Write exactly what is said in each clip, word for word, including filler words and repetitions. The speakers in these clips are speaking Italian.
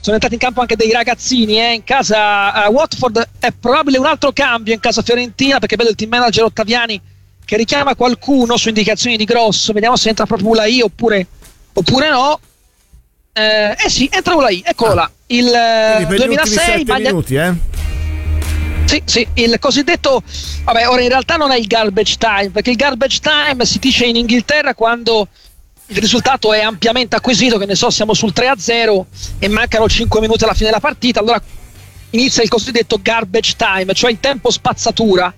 sono entrati in campo anche dei ragazzini eh. In casa uh, Watford è probabile un altro cambio in casa Fiorentina, perché vedo il team manager Ottaviani che richiama qualcuno su indicazioni di Grosso. Vediamo se entra proprio Ulai oppure, oppure no. Eh, eh sì, entra Ulai, eccolo ah. là. Il uh, duemilasei maglia... minuti, eh? Sì, sì, il cosiddetto, vabbè, ora in realtà non è il garbage time, perché il garbage time si dice in Inghilterra quando il risultato è ampiamente acquisito, che ne so, siamo sul tre a zero e mancano cinque minuti alla fine della partita, allora inizia il cosiddetto garbage time, cioè il tempo spazzatura.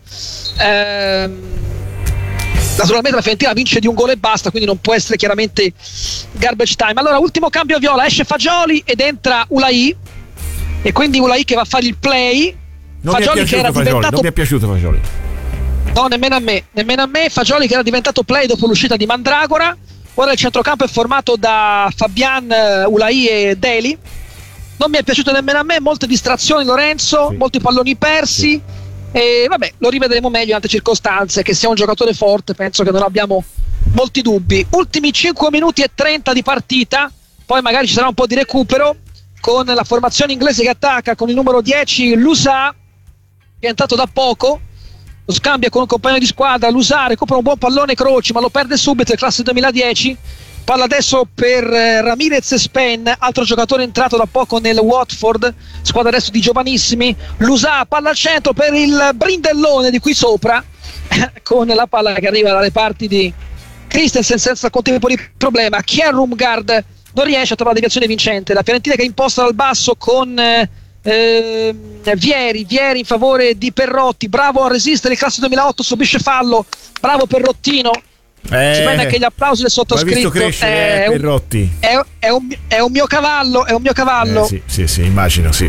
Ehm, naturalmente la Fiorentina vince di un gol e basta, quindi non può essere chiaramente garbage time. Allora, ultimo cambio viola, esce Fagioli ed entra Ulai, e quindi Ulai che va a fare il play. Non Fagioli mi è che era Fagioli, diventato... non mi è piaciuto Fagioli. No, nemmeno a me, nemmeno a me. Fagioli che era diventato play dopo l'uscita di Mandragora. Ora il centrocampo è formato da Fabian, Ulai e Deli. Non mi è piaciuto nemmeno a me, molte distrazioni Lorenzo, sì. molti palloni persi. Sì. E vabbè, lo rivedremo meglio in altre circostanze. Che sia un giocatore forte, penso che non abbiamo molti dubbi. Ultimi cinque minuti e trenta di partita, poi magari ci sarà un po' di recupero con la formazione inglese che attacca con il numero dieci Lusà, che è entrato da poco, lo scambia con un compagno di squadra. Lusà recupera un buon pallone Croci, ma lo perde subito, è classe duemiladieci. Palla adesso per eh, Ramirez Spen, altro giocatore entrato da poco nel Watford, squadra adesso di giovanissimi. Lusà, palla al centro per il brindellone di qui sopra, con la palla che arriva dalle parti di Christensen senza alcun tipo di problema. Kjærumgaard non riesce a trovare la deviazione vincente. La Fiorentina che è imposta dal basso con... Eh, Eh, Vieri, Vieri in favore di Perrotti, bravo a resistere, il classe duemilaotto subisce fallo, bravo Perrottino, eh, si prende anche gli applausi del sottoscritto. Crescere, è, eh, Perrotti. Un, è, è, un, è un mio cavallo, è un mio cavallo. Eh, sì, sì, sì, immagino, sì.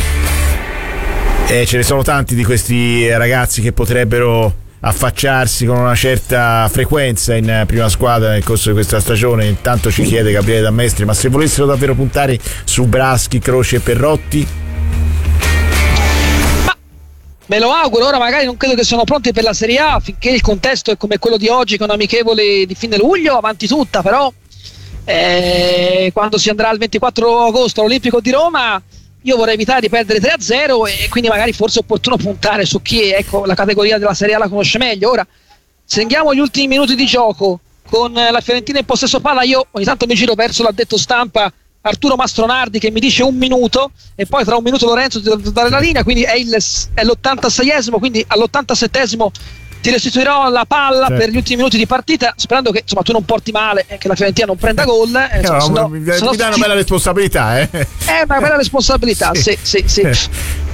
Eh, ce ne sono tanti di questi ragazzi che potrebbero affacciarsi con una certa frequenza in prima squadra nel corso di questa stagione. Intanto ci chiede Gabriele Dammestri, ma se volessero davvero puntare su Braschi, Croce e Perrotti? Me lo auguro. Ora magari non credo che siano pronti per la Serie A, finché il contesto è come quello di oggi, con amichevole di fine luglio, avanti tutta, però eh, quando si andrà il ventiquattro agosto all'Olimpico di Roma io vorrei evitare di perdere tre a zero, e quindi magari forse è opportuno puntare su chi, ecco, la categoria della Serie A la conosce meglio. Ora, se andiamo gli ultimi minuti di gioco con la Fiorentina in possesso palla, io ogni tanto mi giro verso l'addetto stampa Arturo Mastronardi che mi dice un minuto, e poi tra un minuto Lorenzo ti devo dare la linea, quindi è, il, è l'ottantaseiesimo, quindi all'ottantasettesimo ti restituirò la palla, certo, per gli ultimi minuti di partita, sperando che insomma tu non porti male e che la Fiorentina non prenda gol. Eh, no, sennò, mi, sennò mi dà una bella responsabilità, eh? È una bella responsabilità, sì, sì, sì. sì.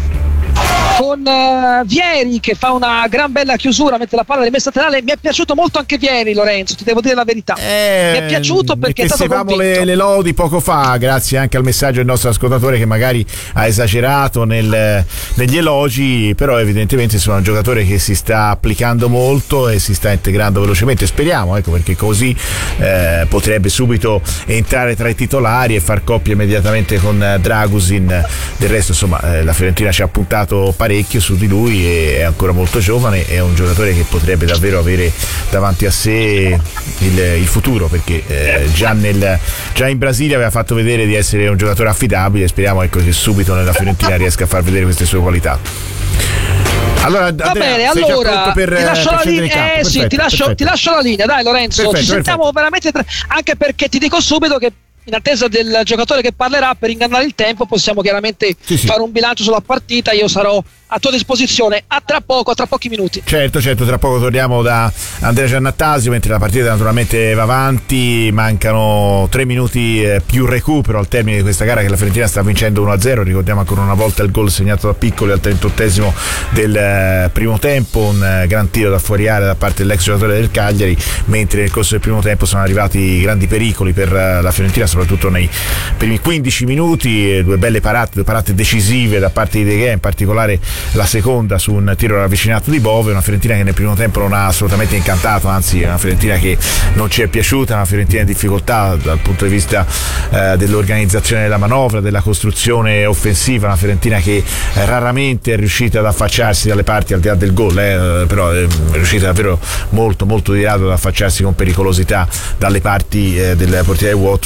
Con uh, Vieri che fa una gran bella chiusura, mette la palla rimessa laterale. Mi è piaciuto molto anche Vieri, Lorenzo, ti devo dire la verità. Eh, mi è piaciuto perché è stato convinto. le, le lodi poco fa, grazie anche al messaggio del nostro ascoltatore che magari ha esagerato nel, negli elogi, però evidentemente sono un giocatore che si sta applicando molto e si sta integrando velocemente, speriamo, ecco, perché così eh, potrebbe subito entrare tra i titolari e far coppia immediatamente con Dragusin. Del resto insomma eh, la Fiorentina ci ha puntato parecchio su di lui e è ancora molto giovane, è un giocatore che potrebbe davvero avere davanti a sé il, il futuro, perché eh, già, nel, già in Brasile aveva fatto vedere di essere un giocatore affidabile. Speriamo, ecco, che subito nella Fiorentina riesca a far vedere queste sue qualità. Allora, va Andrea, bene, allora per, ti lascio la linea. Eh perfetto, sì, ti lascio, ti lascio la linea, dai Lorenzo, perfetto, ci sentiamo perfetto. veramente tra... anche perché ti dico subito che in attesa del giocatore che parlerà, per ingannare il tempo possiamo chiaramente sì, sì. fare un bilancio sulla partita. Io sarò a tua disposizione a tra poco, a tra pochi minuti. Certo, certo, tra poco torniamo da Andrea Giannattasio, mentre la partita naturalmente va avanti. Mancano tre minuti eh, più recupero al termine di questa gara, che la Fiorentina sta vincendo uno a zero. Ricordiamo ancora una volta il gol segnato da Piccoli al trentottesimo del eh, primo tempo, un eh, gran tiro da fuori area da parte dell'ex giocatore del Cagliari, mentre nel corso del primo tempo sono arrivati grandi pericoli per eh, la Fiorentina, soprattutto nei primi quindici minuti, eh, due belle parate, due parate decisive da parte di De Gea, in particolare la seconda su un tiro ravvicinato di Bove. Una Fiorentina che nel primo tempo non ha assolutamente incantato, anzi è una Fiorentina che non ci è piaciuta, una Fiorentina in difficoltà dal punto di vista eh, dell'organizzazione della manovra, della costruzione offensiva, una Fiorentina che eh, raramente è riuscita ad affacciarsi dalle parti al di là del gol, eh, però è riuscita davvero molto molto di rado ad affacciarsi con pericolosità dalle parti eh, del portiere Watford,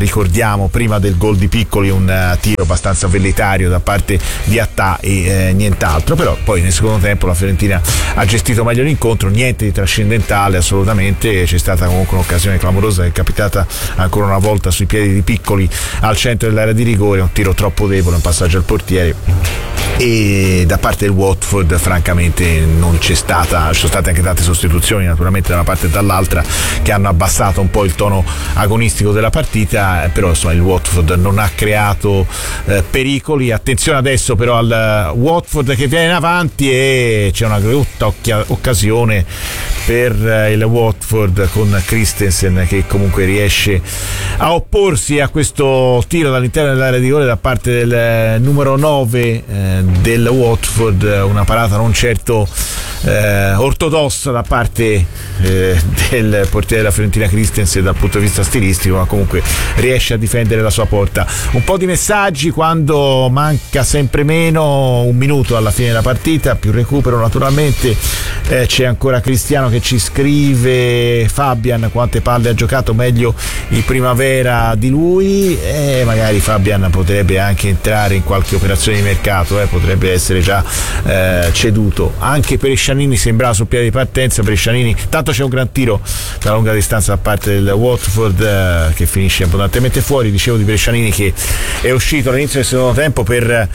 ricordiamo prima del gol di Piccoli un uh, tiro abbastanza velleitario da parte di Attà e eh, nient'altro, però poi nel secondo tempo la Fiorentina ha gestito meglio l'incontro, niente di trascendentale assolutamente, c'è stata comunque un'occasione clamorosa che è capitata ancora una volta sui piedi di Piccoli al centro dell'area di rigore, un tiro troppo debole, un passaggio al portiere, e da parte del Watford francamente non c'è stata, ci sono state anche tante sostituzioni naturalmente da una parte e dall'altra che hanno abbassato un po' il tono agonistico della partita, però insomma il Watford non ha creato eh, pericoli. Attenzione adesso però al Watford che viene in avanti e c'è una brutta occhia- occasione per eh, il Watford con Christensen che comunque riesce a opporsi a questo tiro dall'interno dell'area di rigore da parte del eh, numero nove eh, del Watford, una parata non certo eh, ortodossa da parte eh, del portiere della Fiorentina Christensen dal punto di vista stilistico, ma comunque riesce a difendere la sua porta. Un po' di messaggi quando manca sempre meno un minuto alla fine della partita, più recupero naturalmente. Eh, c'è ancora Cristiano che ci scrive: Fabian quante palle ha giocato, meglio in primavera di lui, e eh, magari Fabian potrebbe anche entrare in qualche operazione di mercato, eh, potrebbe essere già eh, ceduto. Anche Perescianini sembrava sul piede di partenza, Perescianini tanto c'è un gran tiro da lunga distanza da parte del Watford eh, che finisce abbondantemente fuori. Dicevo di Perescianini che è uscito all'inizio del secondo tempo per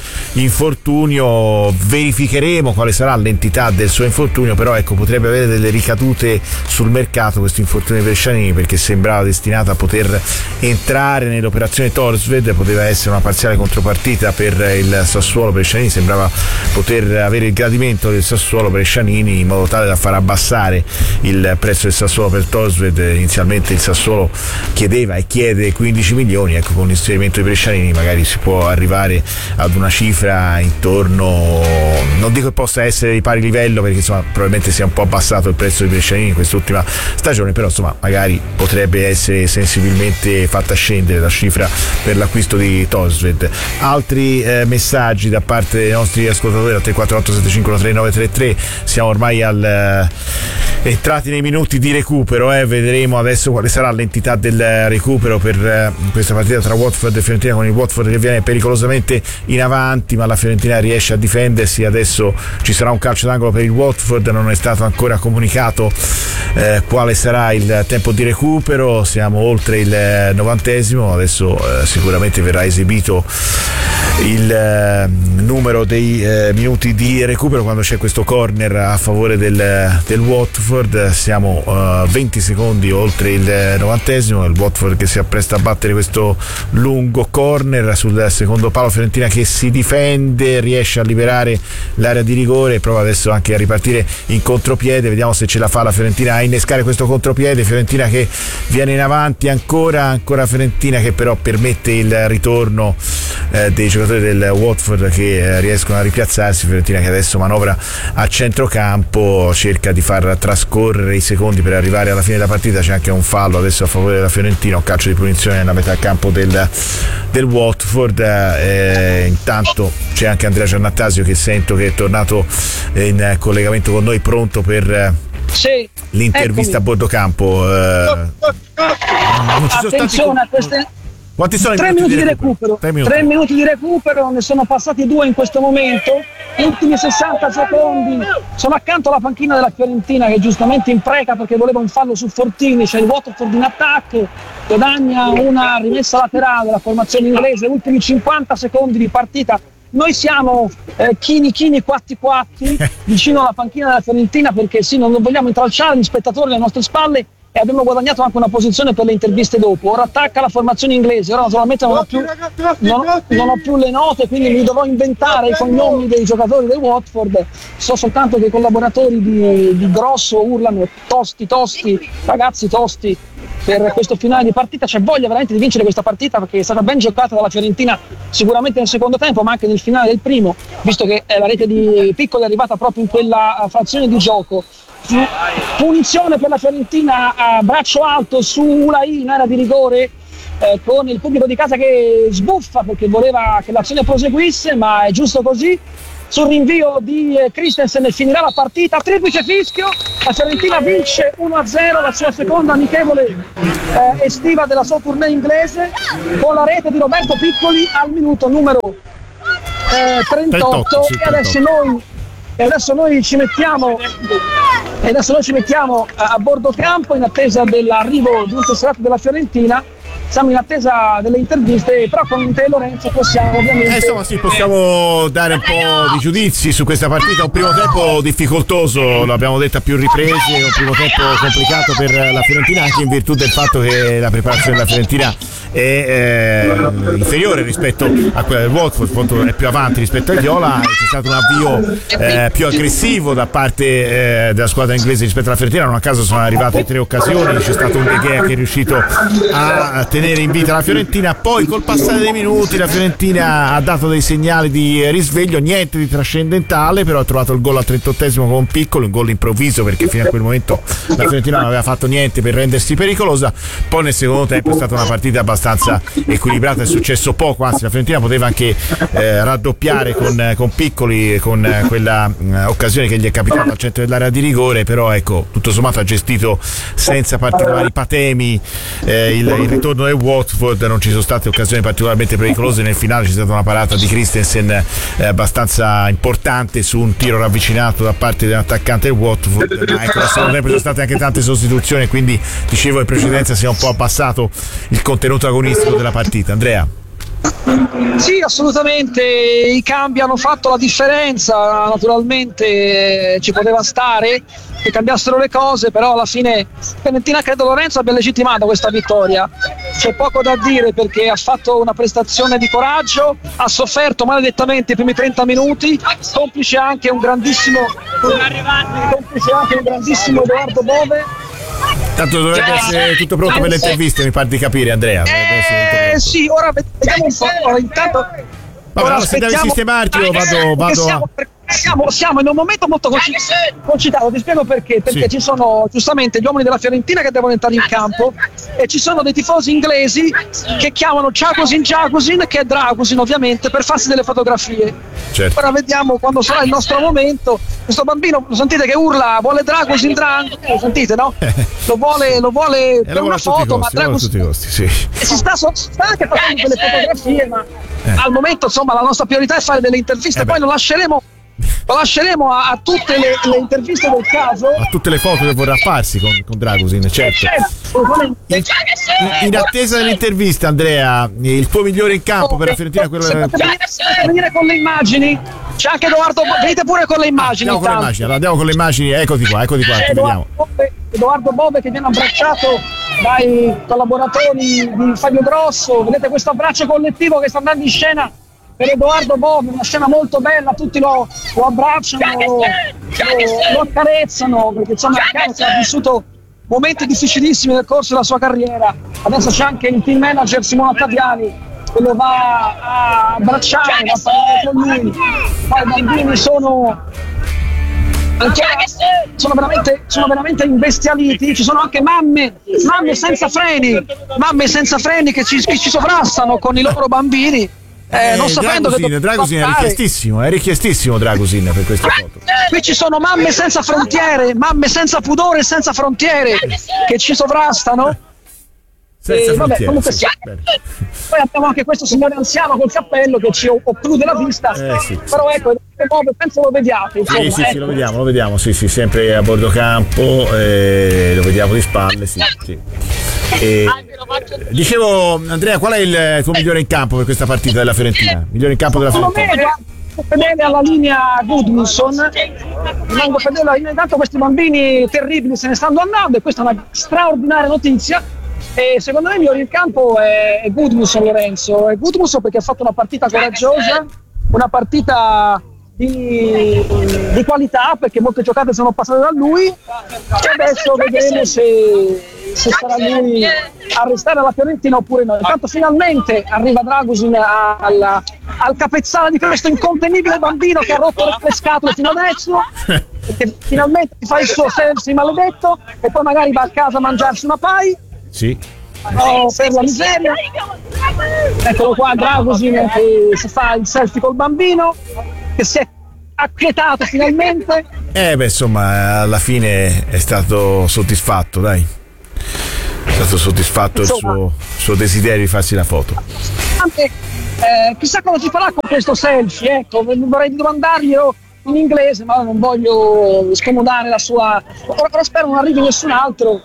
infortunio, verificheremo quale sarà l'entità del suo infortunio, però ecco potrebbe avere delle ricadute sul mercato questo infortunio di Perescianini, perché sembrava destinato a poter entrare nell'operazione Torsved, poteva essere una parziale contropartita per il Sassuolo. Perescianini sembrava poter avere il gradimento del Sassuolo Perescianini in modo tale da far abbassare il prezzo del Sassuolo per Torsved. Inizialmente il Sassuolo chiedeva e chiede quindici milioni, ecco con l'inserimento di Perescianini magari si può arrivare ad una cifra intorno, non dico che possa essere di pari livello perché insomma probabilmente si è un po' abbassato il prezzo di Perescianini in quest'ultima stagione, però insomma magari potrebbe essere sensibilmente fatta scendere la cifra per l'acquisto di Torsved. Altri eh, messaggi da parte dei nostri ascoltatori al tre quattro otto sette cinque uno tre nove tre tre, siamo ormai al eh, entrati nei minuti di recupero, eh. Vedremo adesso quale sarà l'entità del recupero per eh, questa partita tra Watford e Fiorentina, con il Watford che viene pericolosamente in avanti ma la Fiorentina riesce a difendersi. Adesso ci sarà un calcio d'angolo per il Watford, non è stato ancora comunicato eh, quale sarà il tempo di recupero, siamo oltre il novantesimo, adesso eh, sicuramente verrà esibito il eh, numero dei eh, minuti di recupero quando c'è questo corner a favore del, del Watford. Siamo uh, venti secondi oltre il novantesimo, il Watford che si appresta a battere questo lungo corner sul secondo palo, Fiorentina che si difende, riesce a liberare l'area di rigore, prova adesso anche a ripartire in contropiede, vediamo se ce la fa la Fiorentina a innescare questo contropiede. Fiorentina che viene in avanti ancora, ancora Fiorentina che però permette il ritorno eh, dei giocatori del Watford che eh, riescono a ripiazzarsi. Fiorentina che adesso manovra a centrocampo, cerca di far trascorrere i secondi per arrivare alla fine della partita. C'è anche un fallo adesso a favore della Fiorentina, un calcio di punizione nella metà campo del, del Watford. Eh, intanto c'è anche Andrea Giannattasio che sento che è tornato in collegamento con noi, pronto per sì, l'intervista eccomi a bordo campo. Eh, non ci sono attenzione stati... a queste Quanti sono tre i minuti, minuti di recupero? Tre minuti. Tre minuti di recupero, ne sono passati due in questo momento. Ultimi sessanta secondi. Sono accanto alla panchina della Fiorentina che giustamente impreca perché voleva un fallo su Fortini. C'è il Watford in attacco, guadagna una rimessa laterale della formazione inglese. Ultimi cinquanta secondi di partita. Noi siamo eh, chini chini quatti quatti vicino alla panchina della Fiorentina perché sì, non vogliamo intralciare gli spettatori alle nostre spalle e abbiamo guadagnato anche una posizione per le interviste dopo. Ora attacca la formazione inglese, ora naturalmente non ho più, non, non ho più le note, quindi mi dovrò inventare i cognomi dei giocatori del Watford. So soltanto che i collaboratori di, di Grosso urlano tosti, tosti, ragazzi tosti per questo finale di partita. C'è voglia veramente di vincere questa partita perché è stata ben giocata dalla Fiorentina sicuramente nel secondo tempo ma anche nel finale del primo, visto che la rete di Piccoli è arrivata proprio in quella frazione di gioco. Punizione per la Fiorentina a braccio alto su Ulai in area di rigore, eh, con il pubblico di casa che sbuffa perché voleva che l'azione proseguisse, ma è giusto così. sul rinvio di eh, Christensen finirà la partita, triplice fischio, la Fiorentina vince uno a zero la sua seconda amichevole eh, estiva della sua tournée inglese con la rete di Roberto Piccoli al minuto numero eh, trentotto, sì, e adesso noi e adesso noi ci mettiamo e adesso noi ci mettiamo a, a bordo campo in attesa dell'arrivo di un tesserato della Fiorentina. Siamo in attesa delle interviste, però con te Lorenzo possiamo ovviamente... Eh, insomma sì, possiamo dare un po' di giudizi su questa partita, un primo tempo difficoltoso, l'abbiamo detto a più riprese, un primo tempo complicato per la Fiorentina anche in virtù del fatto che la preparazione della Fiorentina è eh, inferiore rispetto a quella del Watford, è più avanti rispetto al Viola, c'è stato un avvio eh, più aggressivo da parte eh, della squadra inglese rispetto alla Fiorentina, non a caso sono arrivate tre occasioni, c'è stato un De Gea che è riuscito a tenere in vita la Fiorentina, poi col passare dei minuti la Fiorentina ha dato dei segnali di risveglio, niente di trascendentale, però ha trovato il gol al trentottesimo con Piccolo, un gol improvviso perché fino a quel momento la Fiorentina non aveva fatto niente per rendersi pericolosa, poi nel secondo tempo è stata una partita abbastanza equilibrata, è successo poco, anzi la Fiorentina poteva anche eh, raddoppiare con, con Piccoli, con eh, quella eh, occasione che gli è capitata al centro dell'area di rigore, però ecco, tutto sommato ha gestito senza particolari patemi eh, il, il ritorno del Watford, non ci sono state occasioni particolarmente pericolose, nel finale c'è stata una parata di Christensen eh, abbastanza importante su un tiro ravvicinato da parte dell'attaccante del Watford, ma ecco, nel secondo tempo ci sono state anche tante sostituzioni, quindi dicevo in precedenza si è un po' abbassato il contenuto agonistico della partita. Andrea? Sì, assolutamente, i cambi hanno fatto la differenza, naturalmente eh, ci poteva stare che cambiassero le cose, però alla fine Fiorentina, credo Lorenzo abbia legittimato questa vittoria, c'è poco da dire perché ha fatto una prestazione di coraggio, ha sofferto maledettamente i primi trenta minuti, complice anche un grandissimo complice anche un grandissimo Edoardo Bove. Tanto dovrebbe essere tutto pronto per le interviste, mi pare di capire, Andrea. Eh, sì, ora vediamo un po'. Ora, intanto, vabbè, ora se devi sistemarti io vado, vado siamo, siamo, siamo in un momento molto concitato, ti spiego perché. Perché sì. Ci sono giustamente gli uomini della Fiorentina che devono entrare in campo e ci sono dei tifosi inglesi che chiamano Jagosin Jagosin, che è Dragusin ovviamente, per farsi delle fotografie. Certo. Ora vediamo quando sarà il nostro momento. Questo bambino, lo sentite che urla, vuole Dragusin Drang, lo sentite, no? Lo vuole, lo vuole e per lo una foto, costi, ma Dragusin costi, sì. e si sta, so, sta anche facendo delle fotografie, ma eh. al momento insomma la nostra priorità è fare delle interviste, eh poi lo lasceremo lo lasceremo a, a tutte le, le interviste del caso, a tutte le foto che vorrà farsi con, con Dragusin, certo. In, in attesa dell'intervista, Andrea, il tuo migliore in campo per la Fiorentina, quello se potete venire, potete venire con le immagini, c'è anche Edoardo, venite pure con le immagini. Ah, andiamo, con le immagini allora, andiamo con le immagini, eccoti qua, eccoti qua, Edoardo Bove, Edoardo Bove che viene abbracciato dai collaboratori di Fabio Grosso, vedete questo abbraccio collettivo che sta andando in scena per Edoardo Bove, una scena molto bella, tutti lo, lo abbracciano, lo, lo, lo accarezzano, perché insomma ha vissuto momenti difficilissimi nel corso della sua carriera. Adesso c'è anche il team manager Simone Ottaviani che lo va a abbracciare, va a parlare con lui. Poi i bambini sono ancora, sono veramente, sono veramente imbestialiti, ci sono anche mamme, mamme senza freni, mamme senza freni che ci, che ci sovrastano con i loro bambini. Eh, non eh, sapendo Dragusin, che Dragusin è richiestissimo, è richiestissimo Dragusin per queste foto. Qui ci sono mamme senza frontiere, mamme senza pudore e senza frontiere che ci sovrastano. Senza e, vabbè, frontiere, comunque sì. Poi abbiamo anche questo signore anziano col cappello che ci occlude la vista, eh, sì, però ecco, penso lo vediate. Insomma, sì, sì, ecco. sì, lo vediamo, lo vediamo, sì, sì, sempre a bordo campo, eh, lo vediamo di spalle, sì, sì. E, dicevo, Andrea, qual è il tuo migliore in campo per questa partita della Fiorentina? Migliore in campo della Fiorentina? Rimango fedele alla linea Goodmanson, rimango fedele alla linea, intanto questi bambini terribili se ne stanno andando e questa è una straordinaria notizia. E secondo me il migliore in campo è Goodmanson, Lorenzo, è Goodmanson perché ha fatto una partita coraggiosa, una partita di, di qualità, perché molte giocate sono passate da lui e adesso vedremo se, se sarà lui a restare alla Fiorentina oppure no. Intanto finalmente arriva Dragusin al, al capezzale di questo incontenibile bambino che ha rotto le scatole fino adesso, perché finalmente fa il suo selfie maledetto e poi magari va a casa a mangiarsi una pie. Sì. Oh, per la miseria. Eccolo qua Dragusin che si fa il selfie col bambino, che si è acquietato finalmente? Eh beh, insomma, alla fine è stato soddisfatto, dai. È stato soddisfatto insomma, il suo, suo desiderio di farsi la foto. Anche, eh, chissà cosa ci farà con questo selfie, ecco, vorrei domandarglielo in inglese, ma non voglio scomodare la sua. Ora, ora spero non arrivi nessun altro.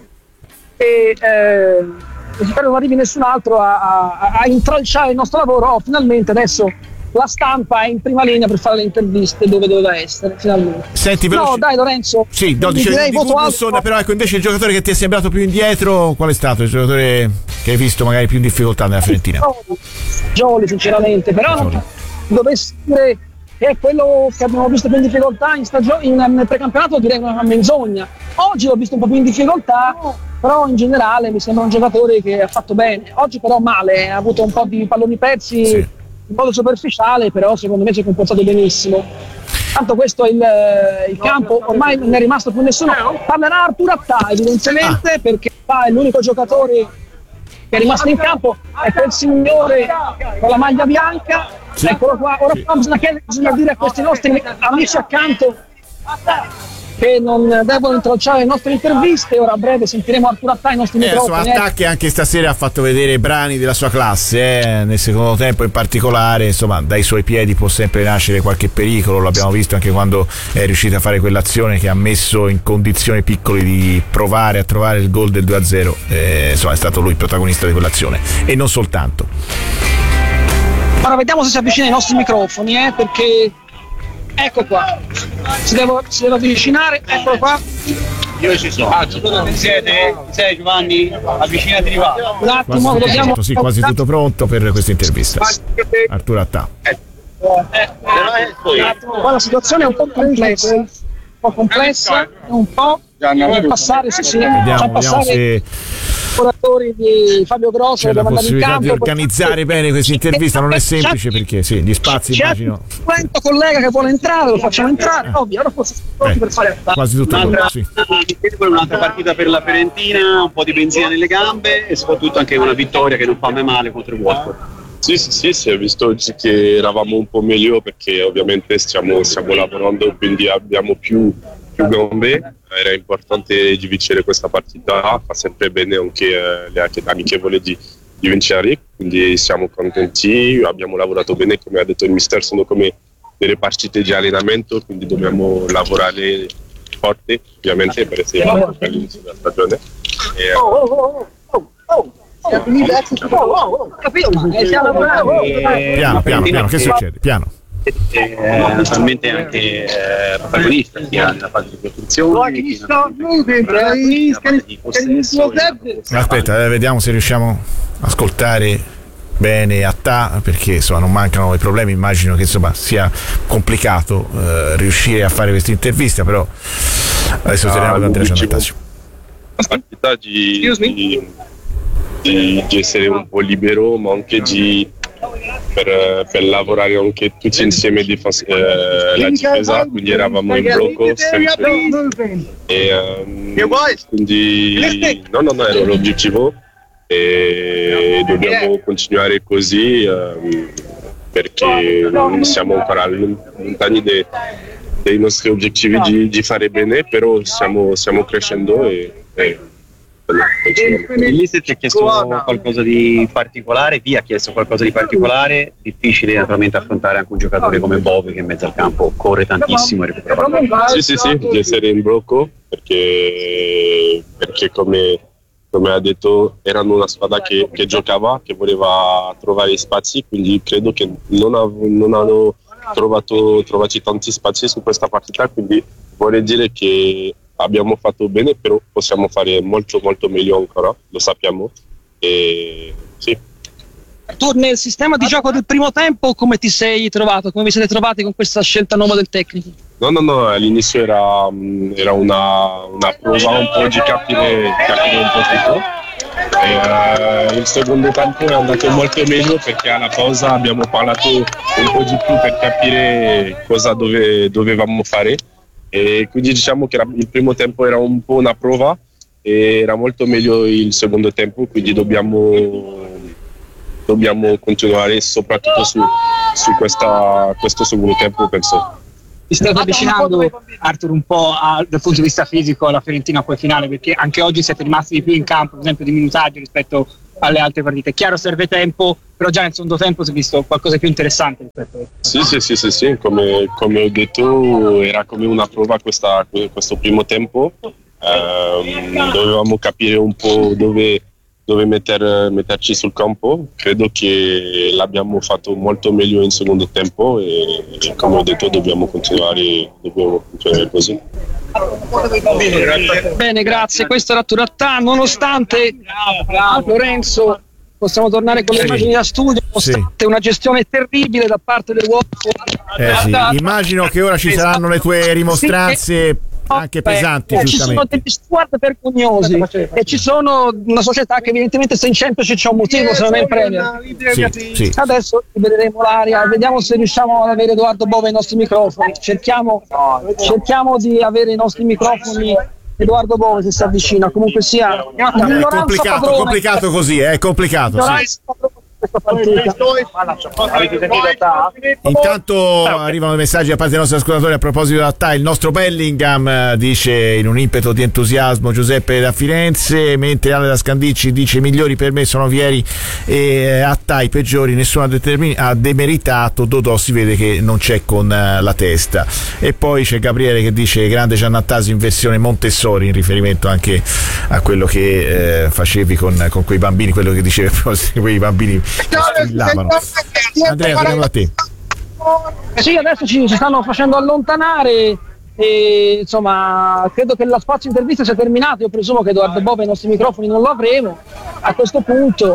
E eh, spero non arrivi nessun altro a, a, a intralciare il nostro lavoro. Oh, finalmente adesso la stampa è in prima linea per fare le interviste dove doveva essere, finalmente. Senti, veloce... No, dai Lorenzo. Sì, no, dicevo di Gudmundsson, però ecco, invece il giocatore che ti è sembrato più indietro, qual è stato il giocatore che hai visto magari più in difficoltà nella Fiorentina? Gioli, sinceramente, però Gioli. Dovessi dire che è quello che abbiamo visto più in difficoltà in stagione, in, nel precampionato, direi una menzogna. Oggi l'ho visto un po' più in difficoltà, però in generale mi sembra un giocatore che ha fatto bene. Oggi però male, ha avuto un po' di palloni persi, sì, in modo superficiale, però secondo me si è comportato benissimo. Tanto questo è il, il campo, ormai non è rimasto più nessuno. Parlerà Arturo Attà evidentemente, perché Attà è l'unico giocatore che è rimasto in campo, è quel signore con la maglia bianca. Sì. Eccolo qua, ora qua bisogna, chiedere, bisogna dire a questi nostri amici accanto che non devono intralciare le nostre interviste. Ora a breve sentiremo Arturo Attà, i nostri eh, microfoni. Attà che anche stasera ha fatto vedere brani della sua classe, eh, nel secondo tempo in particolare, insomma dai suoi piedi può sempre nascere qualche pericolo, l'abbiamo visto anche quando è riuscito a fare quell'azione che ha messo in condizioni piccole di provare a trovare il gol del due a zero, eh, insomma è stato lui il protagonista di quell'azione e non soltanto. Ora vediamo se si avvicina ai nostri microfoni, eh, perché ecco qua, si deve, si deve avvicinare, eccolo qua. Io ci sono. Ah, siete? Sei Giovanni? Avvicinati di qua. Un attimo, quasi, dobbiamo... sì, quasi tutto pronto per questa intervista. Arturo Attà. Eh, eh, qua la situazione è un po' complessa, un po' complessa, un po' per passare, sì, sì, vediamo, passare se lavoratori di Fabio Grosso, c'è la possibilità in campo, di organizzare bene questa intervista, non è semplice perché sì, gli spazi c'è immagino. C'è un collega che vuole entrare, lo facciamo entrare, ovvio, ora forse eh, per fare quasi tutto un'altra, sì. un'altra partita per la Fiorentina, un po' di benzina nelle gambe e soprattutto anche una vittoria che non fa mai male contro il Watford. Sì, sì, sì, si è visto oggi che eravamo un po' meglio perché ovviamente stiamo, stiamo lavorando, quindi abbiamo più, più gambe. Era importante di vincere questa partita, fa sempre bene anche eh, le amichevoli di, di vincere, quindi siamo contenti, abbiamo lavorato bene, come ha detto il mister, sono come delle partite di allenamento, quindi dobbiamo lavorare forte, ovviamente, per esempio all'inizio della stagione. E, oh, oh, oh, oh, oh. Piano, piano, piano, che succede? Piano. Eh, naturalmente anche eh, protagonista sia nella fase di costruzione che nella fase di possesso. Aspetta, eh, vediamo se riusciamo a ascoltare bene Attà, perché insomma non mancano i problemi, immagino che insomma sia complicato eh, riuscire a fare questa intervista, però adesso ah, torniamo ad Andrea Giannattasio. La partita di, di, di, di essere un po' libero, ma anche di Per, per lavorare anche tutti insieme difas- eh, la difesa, quindi eravamo in blocco sempre e um, quindi no no no era l'obiettivo e dobbiamo continuare così um, perché siamo ancora lontani dei, dei nostri obiettivi di, di fare bene, però stiamo, stiamo crescendo e, e il mister ti ha chiesto qualcosa di particolare, vi ha chiesto qualcosa di particolare, difficile naturalmente affrontare anche un giocatore come Bove che in mezzo al campo corre tantissimo e recupera. Sì sì sì, di essere in blocco perché, perché come, come ha detto erano una squadra che, che giocava, che voleva trovare spazi, quindi credo che non, av- non hanno trovato trovati tanti spazi su questa partita, quindi vorrei dire che abbiamo fatto bene, però possiamo fare molto molto meglio ancora, lo sappiamo. E sì. Tu nel sistema di gioco del primo tempo come ti sei trovato? Come vi siete trovati con questa scelta nuova del tecnico? No, no, no, all'inizio era, era una, una prova un po' di capire, capire un po' tutto. E, uh, il secondo tempo è andato molto meglio perché alla pausa abbiamo parlato un po' di più per capire cosa dove, dovevamo fare. E quindi diciamo che il primo tempo era un po' una prova e era molto meglio il secondo tempo, quindi dobbiamo, dobbiamo continuare soprattutto su, su questa, questo secondo tempo, penso. vi state avvicinando, Arthur, un po' a, dal punto di vista fisico alla Fiorentina poi finale, perché anche oggi siete rimasti di più in campo, per esempio di minutaggio rispetto alle altre partite. Chiaro, serve tempo, però già nel secondo tempo si è visto qualcosa di più interessante rispetto. Sì, sì, sì, sì, sì. Come, come ho detto, era come una prova questa, questo primo tempo. Um, dovevamo capire un po' dove, dove metter, metterci sul campo. Credo che l'abbiamo fatto molto meglio in secondo tempo e, e come ho detto dobbiamo continuare, dobbiamo continuare così. Bene, grazie. Questo era Turattà. Nonostante Lorenzo, possiamo tornare con le sì. immagini da studio, nonostante sì. una gestione terribile da parte del Watford. Eh, sì. Immagino che ora ci saranno le tue rimostranze. Sì. Anche pesanti, eh, ci sono degli steward vergognosi e ci sono una società che evidentemente se in Champions c'è un motivo, se non è in Premier. Sì, sì. Adesso vedremo l'aria, vediamo se riusciamo ad avere Edoardo Bova ai nostri microfoni. Cerchiamo, cerchiamo di avere i nostri microfoni. Edoardo Bova se si avvicina, comunque sia è complicato, padrone, complicato così, è complicato. Sì. Intanto arrivano i messaggi da parte dei nostri ascoltatori a proposito di Attà. Il nostro Bellingham dice in un impeto di entusiasmo Giuseppe da Firenze, mentre Ale da Scandicci dice i migliori per me sono Vieri e Attà, i peggiori nessuno ha, determin- ha demeritato. Dodò si vede che non c'è con la testa. E poi c'è Gabriele che dice grande Giannattasi in versione Montessori, in riferimento anche a quello che eh, facevi con, con quei bambini, quello che dicevi quei bambini strillavano. Andrea, torniamo a te. Sì, adesso ci, ci stanno facendo allontanare e insomma credo che lo spazio intervista sia terminato. Io presumo che Edoardo Bova ai nostri microfoni non lo avremo a questo punto,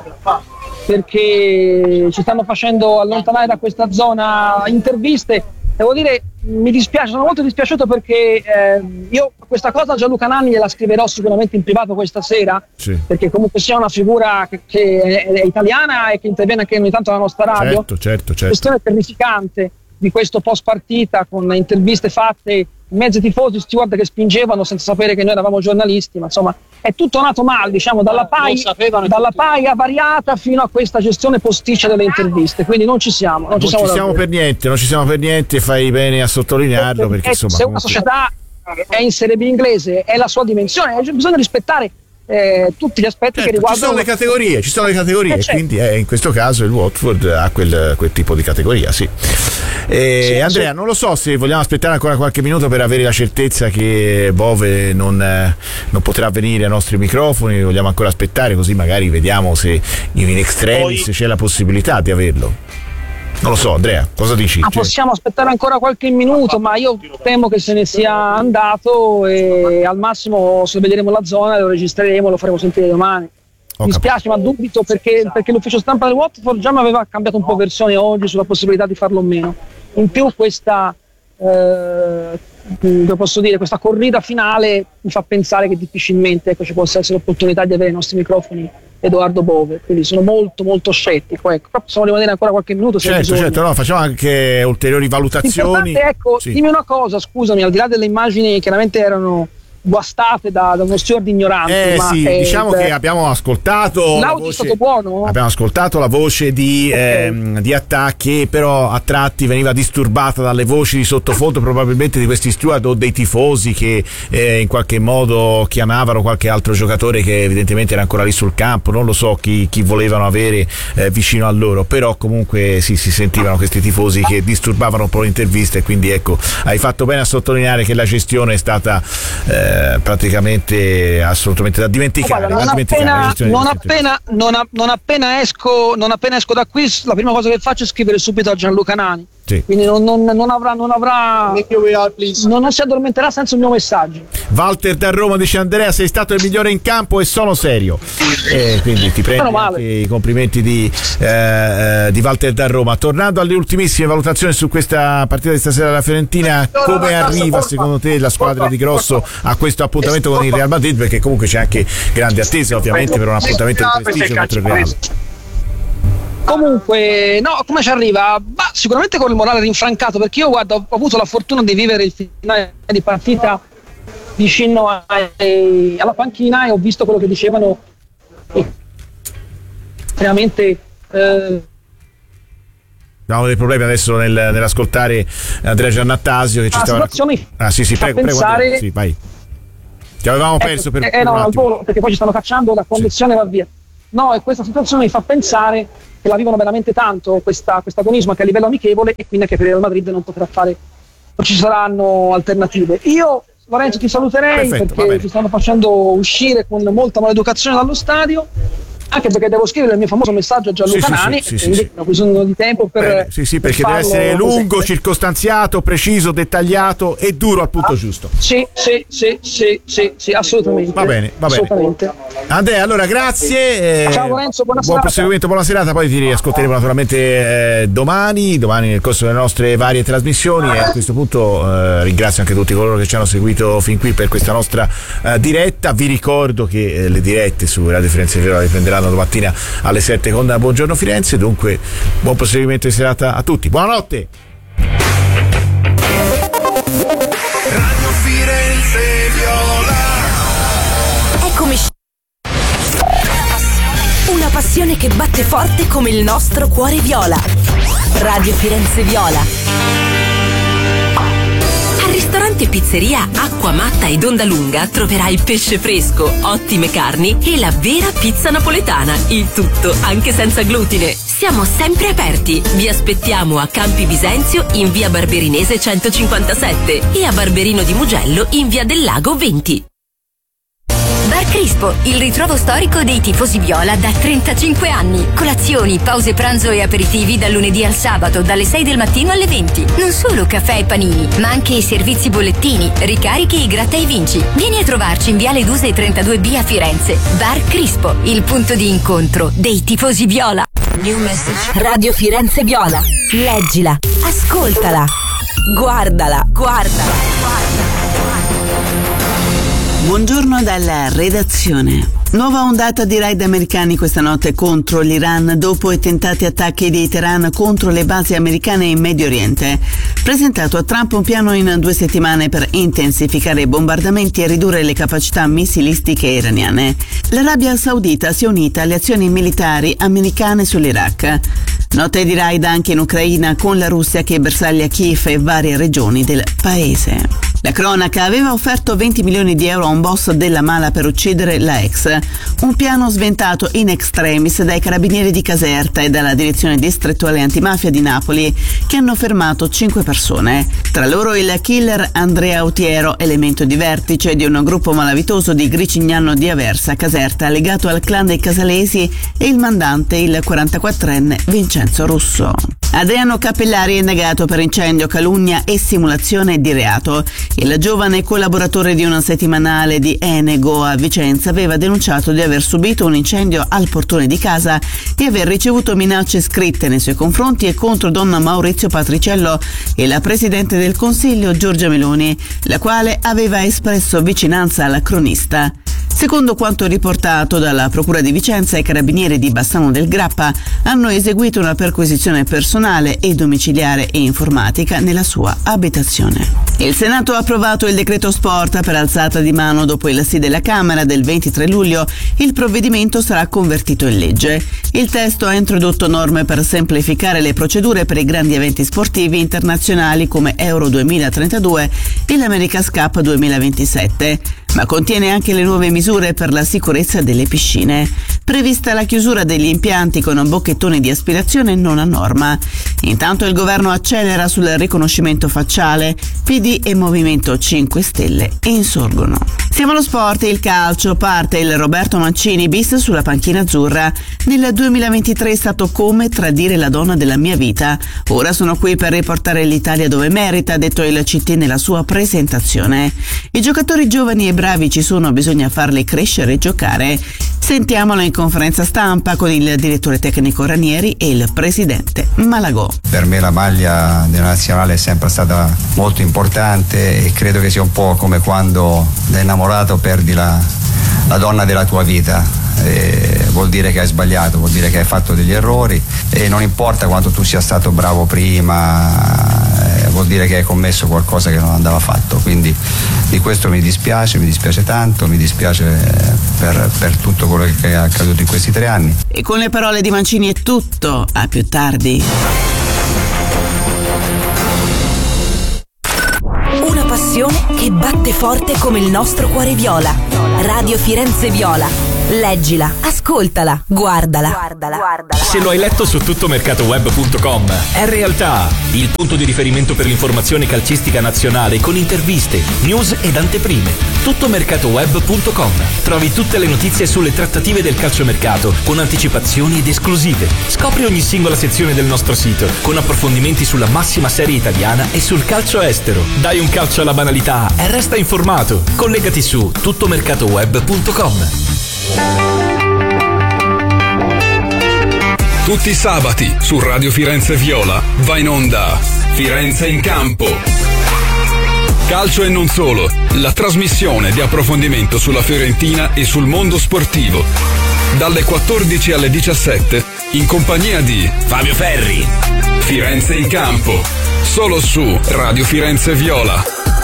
perché ci stanno facendo allontanare da questa zona interviste. Devo dire, mi dispiace, sono molto dispiaciuto perché eh, io questa cosa a Gianluca Nanni gliela scriverò sicuramente in privato questa sera, sì. perché comunque sia una figura che, che è, è italiana e che interviene anche ogni tanto alla nostra radio. Certo, certo, certo. Questione terrificante di questo post partita con interviste fatte in mezzo ai tifosi, steward che spingevano senza sapere che noi eravamo giornalisti, ma insomma è tutto nato male, diciamo, dalla PAI, dalla PAI avariata fino a questa gestione posticcia delle interviste, quindi non ci siamo. Non, non ci siamo, ci siamo per niente, non ci siamo per niente, fai bene a sottolinearlo, perché, perché insomma se comunque... una società è in Serie B inglese, è la sua dimensione, bisogna rispettare Eh, tutti gli aspetti certo, che riguardano. Ci sono le categorie, ci sono le categorie, eh, certo. quindi eh, in questo caso il Watford ha quel, quel tipo di categoria, sì. Eh, sì Andrea, sì. non lo so se vogliamo aspettare ancora qualche minuto per avere la certezza che Bove non, eh, non potrà venire ai nostri microfoni, vogliamo ancora aspettare, così magari vediamo se in extremis Poi... c'è la possibilità di averlo. Non lo so, Andrea, cosa dici? Ah, possiamo aspettare ancora qualche minuto, ma io temo che se ne sia andato e al massimo se vedremo la zona lo registreremo, lo faremo sentire domani. Ho Mi dispiace, ma dubito perché, perché l'ufficio stampa del Watford già mi aveva cambiato un po' versione oggi sulla possibilità di farlo o meno. In più questa, eh, come posso dire, questa corrida finale mi fa pensare che difficilmente ecco, ci possa essere l'opportunità di avere i nostri microfoni Edoardo Bove, quindi sono molto molto scettico, ecco. Però possiamo rimanere ancora qualche minuto se certo, certo, no, facciamo anche ulteriori valutazioni. Ecco, sì. Dimmi una cosa, scusami, al di là delle immagini chiaramente erano guastate da, da uno steward ignorante, eh ma sì, eh, diciamo beh, che abbiamo ascoltato l'audio voce, è stato buono? Abbiamo ascoltato la voce di, okay. ehm, di Attà, che però a tratti veniva disturbata dalle voci di sottofondo probabilmente di questi steward o dei tifosi che eh, in qualche modo chiamavano qualche altro giocatore che evidentemente era ancora lì sul campo, non lo so chi, chi volevano avere eh, vicino a loro, però comunque sì, si sentivano questi tifosi che disturbavano un po' l'intervista, e quindi ecco, hai fatto bene a sottolineare che la gestione è stata eh, praticamente assolutamente da dimenticare. Guarda, non, da appena, dimenticare non, appena, non, a, non, appena esco, non appena esco da qui, la prima cosa che faccio è scrivere subito a Gianluca Nani. Sì. Quindi non, non, non avrà non avrà non, non si addormenterà senza il mio messaggio. Walter da Roma dice: Andrea, sei stato il migliore in campo e sono serio, e quindi ti prendo anche i complimenti di, eh, di Walter da Roma. Tornando alle ultimissime valutazioni su questa partita di stasera della Fiorentina, come arriva secondo te la squadra di Grosso a questo appuntamento con il Real Madrid, perché comunque c'è anche grande attesa ovviamente per un appuntamento di prestigio contro il Real. Comunque, no, come ci arriva? Bah, sicuramente con il morale rinfrancato, perché io guarda, ho avuto la fortuna di vivere il finale di partita vicino a, eh, alla panchina e ho visto quello che dicevano eh, veramente eh, Abbiamo dei problemi adesso nel, nell'ascoltare Andrea Giannattasio che ci la stava situazione ah sì sì prego, pensare... prego sì, vai. Ti avevamo ecco, perso per, eh, per no, un al attimo. volo, perché poi ci stanno cacciando, la connessione sì. va via. No, e questa situazione mi fa pensare che la vivono veramente tanto questa, questo agonismo anche a livello amichevole, e quindi anche per il Real Madrid non potrà fare, non ci saranno alternative. Io, Lorenzo, ti saluterei. Perfetto, perché ci stanno facendo uscire con molta maleducazione dallo stadio, anche perché devo scrivere il mio famoso messaggio a Gianluca sì, Nani, sì, sì, quindi sì, ho bisogno di tempo per Bene, sì sì perché per deve essere lungo, così. circostanziato, preciso, dettagliato e duro al punto ah, giusto. Sì, sì, sì, sì, sì, sì, assolutamente. Va bene, va bene. Assolutamente. Andrea, allora grazie. Ciao Lorenzo, buona buon serata. proseguimento, buona serata. Poi ti riascolteremo naturalmente eh, domani, domani nel corso delle nostre varie trasmissioni. E a questo punto eh, ringrazio anche tutti coloro che ci hanno seguito fin qui per questa nostra eh, diretta. Vi ricordo che eh, le dirette su Radio Firenze Viola riprenderanno domattina alle sette con Buongiorno Firenze. Dunque, buon proseguimento di serata a tutti. Buonanotte. Radio Firenze Viola. Eccomi. Una passione che batte forte come il nostro cuore viola. Radio Firenze Viola. Al ristorante Pizzeria Acqua Matta ed Onda Lunga troverai pesce fresco, ottime carni e la vera pizza napoletana. Il tutto anche senza glutine. Siamo sempre aperti. Vi aspettiamo a Campi Bisenzio in via Barberinese centocinquantasette e a Barberino di Mugello in via del Lago venti. Bar Crispo, il ritrovo storico dei tifosi viola da trentacinque anni. Colazioni, pause pranzo e aperitivi dal lunedì al sabato, dalle sei del mattino alle venti. Non solo caffè e panini, ma anche i servizi bollettini, ricarichi e gratta e vinci. Vieni a trovarci in Viale Duse trentadue B a Firenze. Bar Crispo, il punto di incontro dei tifosi viola. New message. Radio Firenze Viola. Leggila, ascoltala, guardala, guardala, guardala. Buongiorno dalla redazione. Nuova ondata di raid americani questa notte contro l'Iran dopo i tentati attacchi di Teheran contro le basi americane in Medio Oriente. Presentato a Trump un piano in due settimane per intensificare i bombardamenti e ridurre le capacità missilistiche iraniane. L'Arabia Saudita si è unita alle azioni militari americane sull'Iraq. Notte di raid anche in Ucraina con la Russia che bersaglia Kiev e varie regioni del paese. La cronaca aveva offerto venti milioni di euro a un boss della mala per uccidere la ex. Un piano sventato in extremis dai carabinieri di Caserta e dalla direzione distrettuale antimafia di Napoli, che hanno fermato cinque persone. Tra loro il killer Andrea Autiero, elemento di vertice di un gruppo malavitoso di Gricignano di Aversa, Caserta, legato al clan dei Casalesi, e il mandante, il quarantaquattrenne Vincenzo Russo. Adriano Cappellari è indagato per incendio, calunnia e simulazione di reato. Il giovane collaboratore di un settimanale di Enego a Vicenza aveva denunciato di aver subito un incendio al portone di casa e aver ricevuto minacce scritte nei suoi confronti e contro don Maurizio Patriciello e la Presidente del Consiglio Giorgia Meloni, la quale aveva espresso vicinanza alla cronista. Secondo quanto riportato dalla Procura di Vicenza, i carabinieri di Bassano del Grappa hanno eseguito una perquisizione personale e domiciliare e informatica nella sua abitazione. Il Senato ha approvato il decreto sport per alzata di mano dopo il sì della Camera del ventitré luglio. Il provvedimento sarà convertito in legge. Il testo ha introdotto norme per semplificare le procedure per i grandi eventi sportivi internazionali come Euro duemilatrentadue e l'America's Cup duemilaventisette, ma contiene anche le nuove misure per la sicurezza delle piscine. Prevista la chiusura degli impianti con bocchettoni di aspirazione non a norma. Intanto il governo accelera sul riconoscimento facciale. P D e Movimento cinque Stelle insorgono. Siamo allo sport, il calcio. Parte il Roberto Mancini bis sulla panchina azzurra. Nel duemilaventitré è stato come tradire la donna della mia vita. Ora sono qui per riportare l'Italia dove merita, ha detto il C T nella sua presentazione. I giocatori giovani e bravi ci sono, bisogna farli crescere e giocare. Sentiamolo in conferenza stampa con il direttore tecnico Ranieri e il presidente Malagò. Per me la maglia della nazionale è sempre stata molto importante e credo che sia un po' come quando da innamorato perdi la, la donna della tua vita. Eh, vuol dire che hai sbagliato, vuol dire che hai fatto degli errori e non importa quanto tu sia stato bravo prima, eh, vuol dire che hai commesso qualcosa che non andava fatto, quindi di questo mi dispiace, mi dispiace tanto, mi dispiace per, per tutto quello che è accaduto in questi tre anni. E con le parole di Mancini è tutto, a più tardi. che batte forte come il nostro cuore viola. Radio Firenze Viola. Leggila, ascoltala, guardala. guardala. guardala. Se lo hai letto su tuttomercatoweb punto com, è realtà. Il punto di riferimento per l'informazione calcistica nazionale con interviste, news ed anteprime. tuttomercatoweb punto com. Trovi tutte le notizie sulle trattative del calciomercato con anticipazioni ed esclusive. Scopri ogni singola sezione del nostro sito con approfondimenti sulla massima serie italiana e sul calcio estero. Dai un calcio alla banalità e resta informato. Collegati su tuttomercatoweb punto com. Tutti i sabati su Radio Firenze Viola va in onda Firenze in campo. Calcio e non solo, la trasmissione di approfondimento sulla Fiorentina e sul mondo sportivo. Dalle quattordici alle diciassette in compagnia di Fabio Ferri. Firenze in campo, solo su Radio Firenze Viola.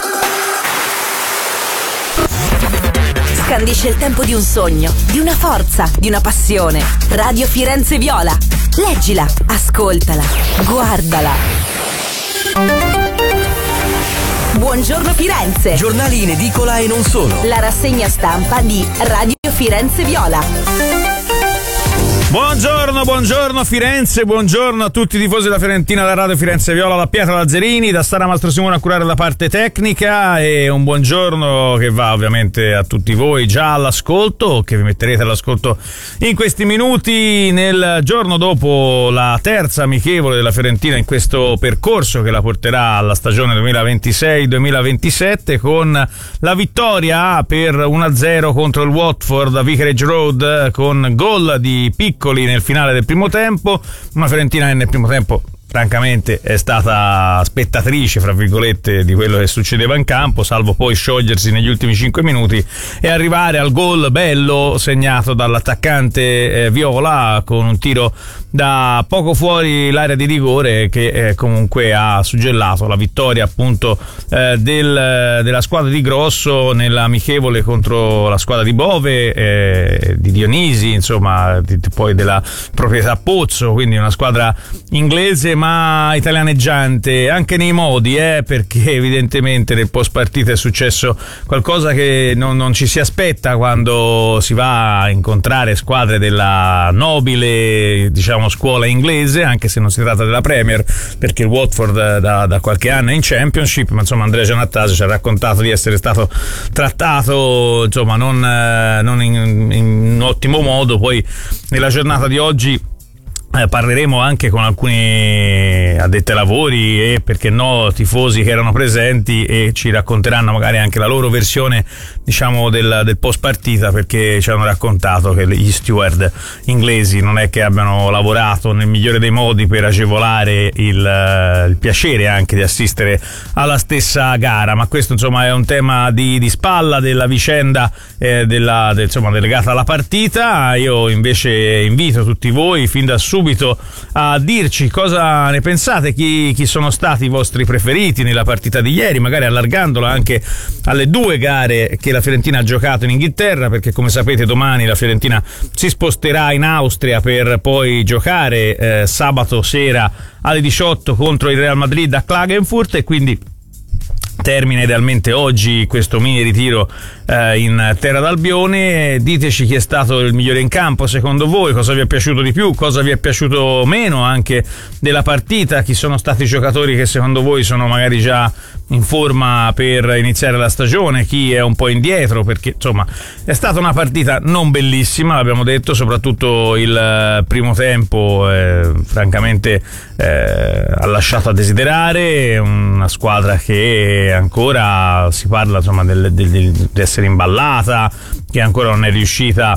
Scandisce il tempo di un sogno, di una forza, di una passione. Radio Firenze Viola. Leggila, ascoltala, guardala. Buongiorno Firenze. Giornali in edicola e non solo. La rassegna stampa di Radio Firenze Viola. Buongiorno, buongiorno Firenze, buongiorno a tutti i tifosi della Fiorentina, da Radio Firenze Viola, da Pietro Lazzarini, da Sara Mastrosimone a curare la parte tecnica, e un buongiorno che va ovviamente a tutti voi già all'ascolto, che vi metterete all'ascolto in questi minuti, nel giorno dopo la terza amichevole della Fiorentina in questo percorso che la porterà alla stagione duemilaventisei duemilaventisette, con la vittoria per uno a zero contro il Watford a Vicarage Road, con gol di Piccoli nel finale del primo tempo. Una Fiorentina che nel primo tempo francamente è stata spettatrice, fra virgolette, di quello che succedeva in campo, salvo poi sciogliersi negli ultimi cinque minuti e arrivare al gol bello segnato dall'attaccante eh, Viola, con un tiro da poco fuori l'area di rigore che eh, comunque ha suggellato la vittoria appunto eh, del, della squadra di Grosso nell'amichevole contro la squadra di Bove, eh, di Dionisi, insomma, di, poi della proprietà Pozzo, quindi una squadra inglese ma italianeggiante anche nei modi, eh, perché evidentemente nel post partita è successo qualcosa che non, non ci si aspetta quando si va a incontrare squadre della nobile, diciamo, scuola inglese, anche se non si tratta della Premier, perché il Watford da, da qualche anno è in Championship, ma insomma Andrea Giannattasio ci ha raccontato di essere stato trattato insomma non, non in, in ottimo modo. Poi nella giornata di oggi Eh, parleremo anche con alcuni addetti ai lavori e, perché no, tifosi che erano presenti, e ci racconteranno magari anche la loro versione, diciamo, del, del post partita, perché ci hanno raccontato che gli steward inglesi non è che abbiano lavorato nel migliore dei modi per agevolare il, il piacere anche di assistere alla stessa gara, ma questo insomma è un tema di, di spalla della vicenda eh, della, del, insomma, legata alla partita. Io invece invito tutti voi fin da subito a dirci cosa ne pensate, chi, chi sono stati i vostri preferiti nella partita di ieri, magari allargandola anche alle due gare che la Fiorentina ha giocato in Inghilterra, perché come sapete domani la Fiorentina si sposterà in Austria per poi giocare eh, sabato sera alle diciotto contro il Real Madrid a Klagenfurt, e quindi termina idealmente oggi questo mini ritiro eh, in terra d'Albione. Diteci chi è stato il migliore in campo secondo voi, cosa vi è piaciuto di più, cosa vi è piaciuto meno anche della partita, chi sono stati i giocatori che secondo voi sono magari già in forma per iniziare la stagione, chi è un po' indietro, perché insomma è stata una partita non bellissima, l'abbiamo detto, soprattutto il primo tempo eh, francamente eh, ha lasciato a desiderare, una squadra che ancora si parla insomma del, del, del, di essere imballata, che ancora non è riuscita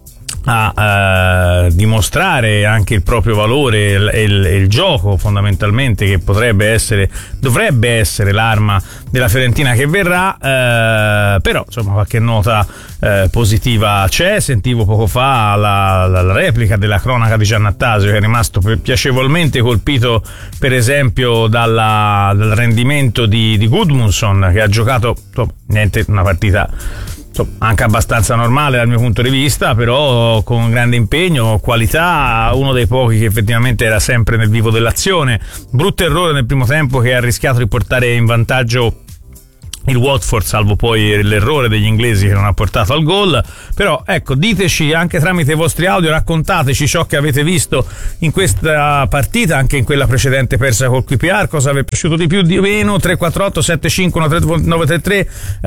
a eh, dimostrare anche il proprio valore e il, il, il gioco fondamentalmente, che potrebbe essere, dovrebbe essere l'arma della Fiorentina che verrà, eh, però insomma qualche nota eh, positiva c'è. Sentivo poco fa la, la, la replica della cronaca di Giannattasio, che è rimasto piacevolmente colpito per esempio dalla, dal rendimento di, di Gudmundsson, che ha giocato insomma, niente, una partita anche abbastanza normale dal mio punto di vista, però con grande impegno, qualità, uno dei pochi che effettivamente era sempre nel vivo dell'azione. Brutto errore nel primo tempo che ha rischiato di portare in vantaggio il Watford, salvo poi l'errore degli inglesi che non ha portato al gol. Però ecco, diteci anche tramite i vostri audio, raccontateci ciò che avete visto in questa partita, anche in quella precedente persa col Q P R, cosa vi è piaciuto di più, di meno. Tre quattro otto sette cinque uno tre nove tre tre,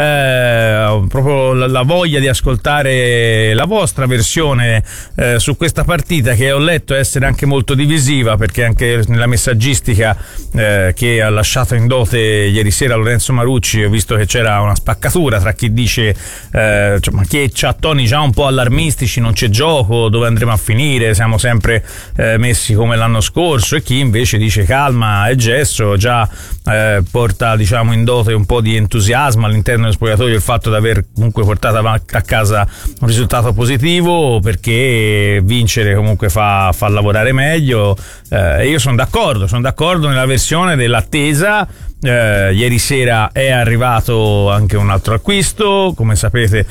eh, proprio la, la voglia di ascoltare la vostra versione eh, su questa partita, che ho letto essere anche molto divisiva, perché anche nella messaggistica eh, che ha lasciato in dote ieri sera Lorenzo Marucci ho visto che c'era una spaccatura tra chi dice eh, cioè, ma chi c'ha toni già un po' allarmistici, non c'è gioco, dove andremo a finire, siamo sempre eh, messi come l'anno scorso, e chi invece dice calma e gesso, già eh, porta diciamo in dote un po' di entusiasmo all'interno dello spogliatoio il fatto di aver comunque portato a casa un risultato positivo, perché vincere comunque fa, fa lavorare meglio. Eh, io sono d'accordo, sono d'accordo nella versione dell'attesa. Eh, ieri sera è arrivato anche un altro acquisto, come sapete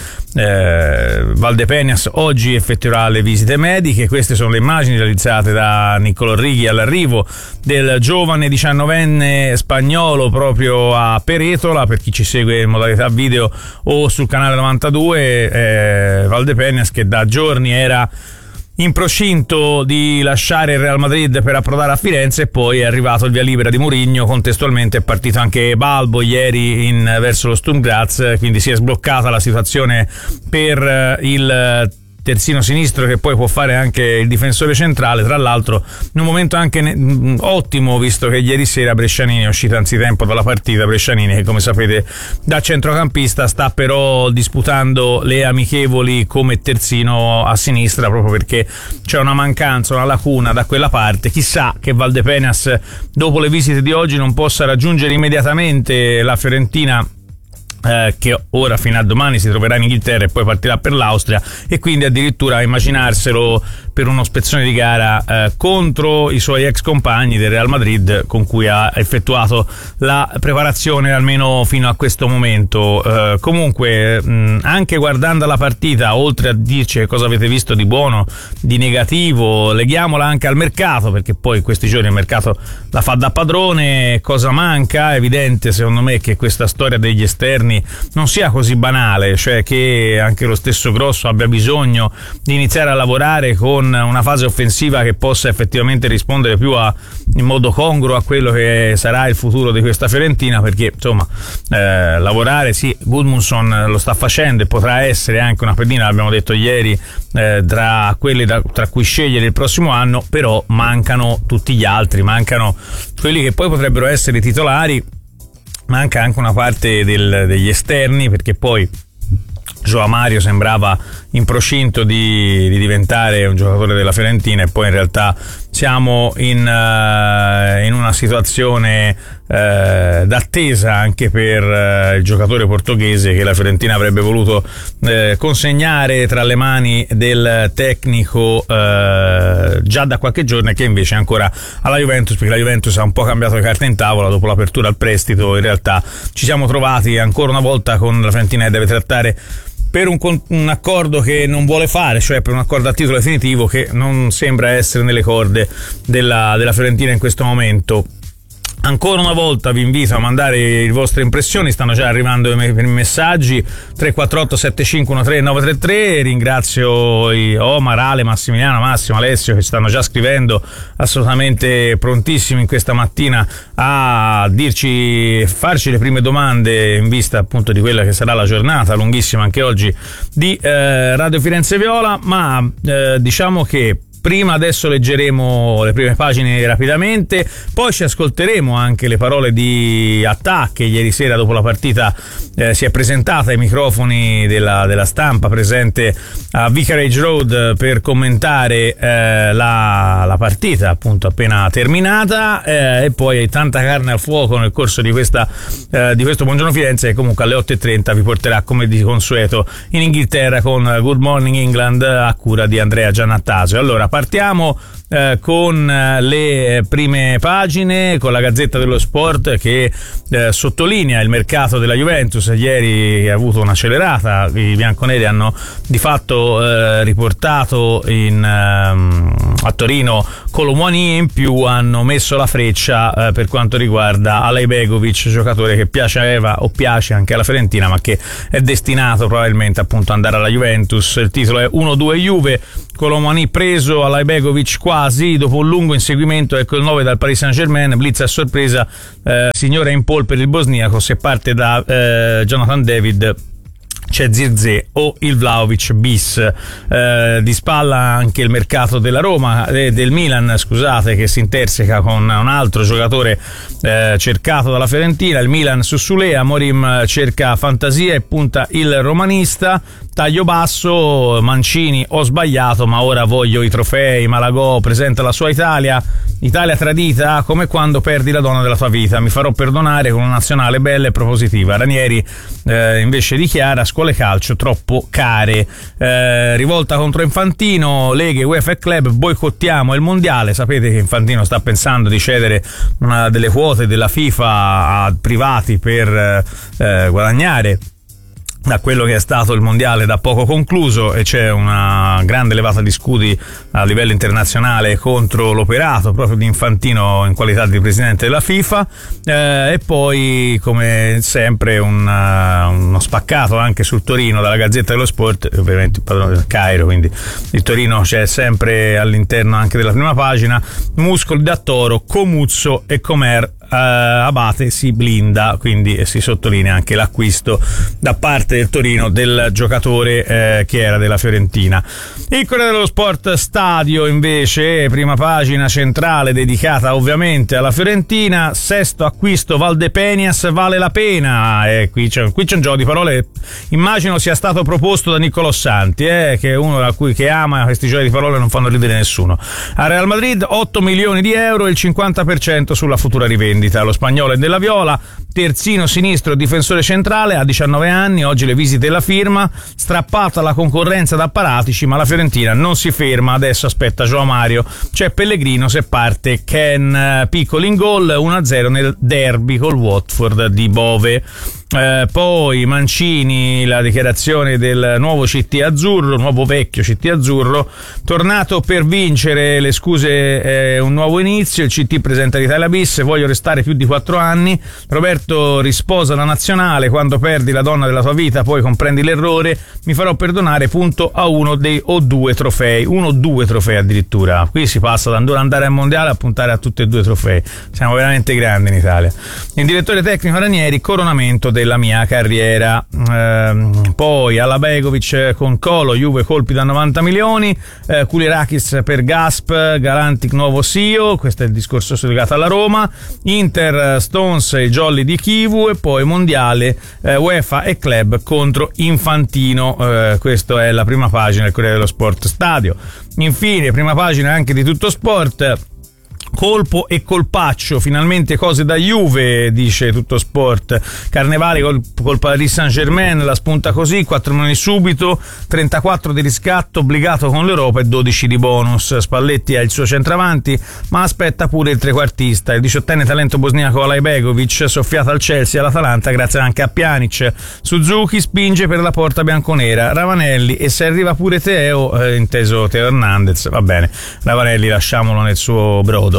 eh, Valdepeñas oggi effettuerà le visite mediche. Queste sono le immagini realizzate da Niccolò Righi all'arrivo del giovane diciannovenne spagnolo proprio a Peretola. Per chi ci segue in modalità video o sul canale novantadue, eh, Valdepeñas che da giorni era in procinto di lasciare il Real Madrid per approdare a Firenze, e poi è arrivato il via libera di Mourinho. Contestualmente è partito anche Balbo ieri in, verso lo Sturm Graz, quindi si è sbloccata la situazione per il terzino sinistro, che poi può fare anche il difensore centrale, tra l'altro in un momento anche ne- ottimo, visto che ieri sera Brescianini è uscito anzitempo dalla partita. Brescianini che, come sapete, da centrocampista sta però disputando le amichevoli come terzino a sinistra, proprio perché c'è una mancanza, una lacuna da quella parte. Chissà che Valdepeñas dopo le visite di oggi non possa raggiungere immediatamente la Fiorentina, Eh, che ora fino a domani si troverà in Inghilterra e poi partirà per l'Austria, e quindi addirittura immaginarselo per uno spezzone di gara eh, contro i suoi ex compagni del Real Madrid, con cui ha effettuato la preparazione almeno fino a questo momento. Eh, comunque mh, anche guardando la partita, oltre a dirci cosa avete visto di buono, di negativo, leghiamola anche al mercato, perché poi in questi giorni il mercato la fa da padrone. Cosa manca? È evidente secondo me che questa storia degli esterni non sia così banale, cioè che anche lo stesso Grosso abbia bisogno di iniziare a lavorare con una fase offensiva che possa effettivamente rispondere più a, in modo congruo a quello che sarà il futuro di questa Fiorentina, perché insomma eh, lavorare sì, Gudmundsson lo sta facendo e potrà essere anche una pedina, l'abbiamo detto ieri, eh, tra quelli da, tra cui scegliere il prossimo anno, però mancano tutti gli altri, mancano quelli che poi potrebbero essere i titolari. Manca anche una parte del, degli esterni, perché poi Joao Mario sembrava in procinto di, di diventare un giocatore della Fiorentina, e poi in realtà siamo in, uh, in una situazione uh, d'attesa anche per uh, il giocatore portoghese, che la Fiorentina avrebbe voluto uh, consegnare tra le mani del tecnico uh, già da qualche giorno, e che invece è ancora alla Juventus, perché la Juventus ha un po' cambiato le carte in tavola dopo l'apertura al prestito. In realtà ci siamo trovati ancora una volta con la Fiorentina che deve trattare per un, un accordo che non vuole fare, cioè per un accordo a titolo definitivo che non sembra essere nelle corde della, della Fiorentina in questo momento. Ancora una volta vi invito a mandare le vostre impressioni, stanno già arrivando i messaggi. Tre quattro otto sette cinque uno tre nove tre tre. Ringrazio i Omar, Ale, Massimiliano, Massimo, Alessio, che stanno già scrivendo, assolutamente prontissimi in questa mattina a dirci, farci le prime domande in vista appunto di quella che sarà la giornata lunghissima anche oggi di eh, Radio Firenze Viola. Ma eh, diciamo che prima adesso leggeremo le prime pagine rapidamente, poi ci ascolteremo anche le parole di Attà, che ieri sera dopo la partita eh, si è presentata ai microfoni della, della stampa presente a Vicarage Road per commentare eh, la, la partita appunto appena terminata, eh, e poi tanta carne al fuoco nel corso di, questa, eh, di questo Buongiorno Firenze, che comunque alle otto e trenta vi porterà come di consueto in Inghilterra con Good Morning England a cura di Andrea Giannattasio. Allora partiamo eh, con le prime pagine, con la Gazzetta dello Sport che eh, sottolinea il mercato della Juventus. Ieri ha avuto un'accelerata, i bianconeri hanno di fatto eh, riportato in, ehm, a Torino Kolo Muani, e in più hanno messo la freccia eh, per quanto riguarda Alajbegovic, giocatore che piaceva o piace anche alla Fiorentina, ma che è destinato probabilmente appunto ad andare alla Juventus. Il titolo è uno due Juve, Kolo Muani preso, Alajbegovic quasi, dopo un lungo inseguimento. Ecco il nove dal Paris Saint-Germain, blitz a sorpresa, eh, signora in pole per il bosniaco, se parte da eh, Jonathan David c'è Zirze o il Vlahovic bis. Eh, di spalla anche il mercato della Roma, eh, del Milan scusate, che si interseca con un altro giocatore eh, cercato dalla Fiorentina. Il Milan su Sulea, Morim cerca fantasia e punta il romanista. Taglio basso, Mancini, ho sbagliato ma ora voglio i trofei. Malagò presenta la sua Italia, Italia tradita come quando perdi la donna della tua vita, mi farò perdonare con una nazionale bella e propositiva. Ranieri eh, invece dichiara scuole calcio troppo care. Eh, rivolta contro Infantino, Leghe, UEFA e club, boicottiamo il mondiale. Sapete che Infantino sta pensando di cedere una delle quote della FIFA a privati per eh, guadagnare da quello che è stato il mondiale da poco concluso, e c'è una grande levata di scudi a livello internazionale contro l'operato proprio di Infantino in qualità di presidente della FIFA. Eh, e poi come sempre un, uh, uno spaccato anche sul Torino dalla Gazzetta dello Sport, ovviamente il padrone del Cairo, quindi il Torino c'è sempre all'interno anche della prima pagina. Muscoli da Toro, Comuzzo e Comer. Uh, Abate si blinda, quindi si sottolinea anche l'acquisto da parte del Torino del giocatore eh, che era della Fiorentina. Il Corriere dello Sport Stadio invece, prima pagina centrale dedicata ovviamente alla Fiorentina. Sesto acquisto Valdepenias, vale la pena. E qui c'è, qui c'è un gioco di parole, immagino sia stato proposto da Niccolò Santi, eh, che è uno da cui che ama questi giochi di parole, non fanno ridere nessuno. A Real Madrid otto milioni di euro e il cinquanta per cento sulla futura rivendita. Lo spagnolo è della Viola, terzino sinistro, difensore centrale, ha diciannove anni, oggi le visite e la firma, strappata la concorrenza da Paratici, ma la Fiorentina non si ferma, adesso aspetta Joao Mario, c'è Pellegrino se parte Ken. Piccoli in gol, uno a zero nel derby col Watford di Bove. Eh, poi Mancini, la dichiarazione del nuovo C T azzurro, nuovo vecchio C T azzurro, tornato per vincere, le scuse è un nuovo inizio, il C T presenta l'Italia bis, voglio restare più di quattro anni. Roberto risposa la nazionale, quando perdi la donna della tua vita poi comprendi l'errore, mi farò perdonare, punto a uno dei o due trofei, uno o due trofei addirittura. Qui si passa da andare al mondiale a puntare a tutti e due i trofei, siamo veramente grandi in Italia. Il direttore tecnico Ranieri, coronamento del della mia carriera. Eh, poi Alajbegovic con Colo, Juve colpi da novanta milioni, eh, Kulirakis per Gasp, Garantic nuovo C E O, questo è il discorso legato alla Roma, Inter, Stones e Jolly di Kivu, e poi mondiale, eh, UEFA e club contro Infantino. Eh, questa è la prima pagina del Corriere dello Sport Stadio. Infine prima pagina anche di Tutto Sport. Colpo e colpaccio, finalmente cose da Juve, dice Tutto Sport. Carnevale col, col Paris Saint-Germain, la spunta così, quattro milioni subito, trentaquattro di riscatto obbligato con l'Europa e dodici di bonus. Spalletti ha il suo centravanti, ma aspetta pure il trequartista. Il diciottenne talento bosniaco Alajbegovic, soffiata al Chelsea e all'Atalanta grazie anche a Pjanic. Suzuki spinge per la porta bianconera, Ravanelli, e se arriva pure Teo, eh, inteso Teo Hernandez, va bene, Ravanelli lasciamolo nel suo brodo.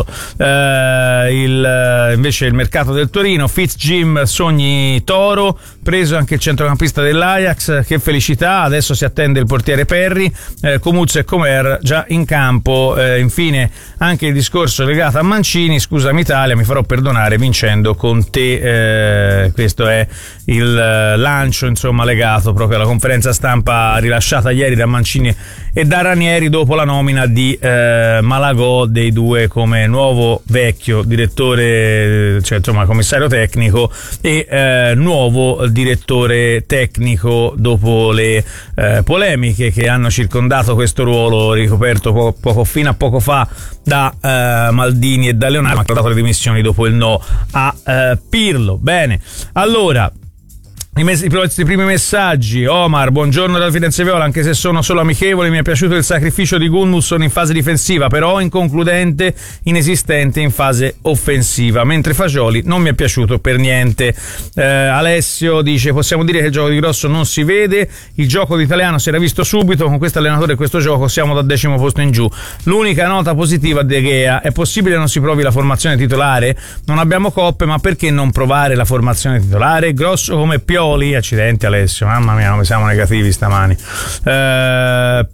Uh, il, invece il mercato del Torino, Fitz Jim, sogni Toro, preso anche il centrocampista dell'Ajax, che felicità, adesso si attende il portiere Perri, eh, Comuzzo e Comer già in campo. Eh, infine anche il discorso legato a Mancini, scusami Italia, mi farò perdonare vincendo con te. Eh, questo è il lancio insomma legato proprio alla conferenza stampa rilasciata ieri da Mancini e da Ranieri dopo la nomina di eh, Malagò, dei due come nuovo vecchio direttore, cioè insomma commissario tecnico, e eh, nuovo direttore tecnico dopo le eh, polemiche che hanno circondato questo ruolo ricoperto poco, poco fino a poco fa da eh, Maldini e da Leonardo, ma che ha dato le dimissioni dopo il no a eh, Pirlo. Bene, allora I, mes- i primi messaggi. Omar, buongiorno da Firenze Viola, anche se sono solo amichevoli mi è piaciuto il sacrificio di Gudmundsson in fase difensiva, però inconcludente, inesistente in fase offensiva, mentre Fagioli non mi è piaciuto per niente. eh, Alessio dice: possiamo dire che il gioco di Grosso non si vede, il gioco di Italiano si era visto subito, con questo allenatore e questo gioco siamo dal decimo posto in giù. L'unica nota positiva De Gea: è possibile non si provi la formazione titolare? Non abbiamo coppe, ma perché non provare la formazione titolare? Grosso come Pioli. Accidenti Alessio, mamma mia come siamo negativi stamani. Eh,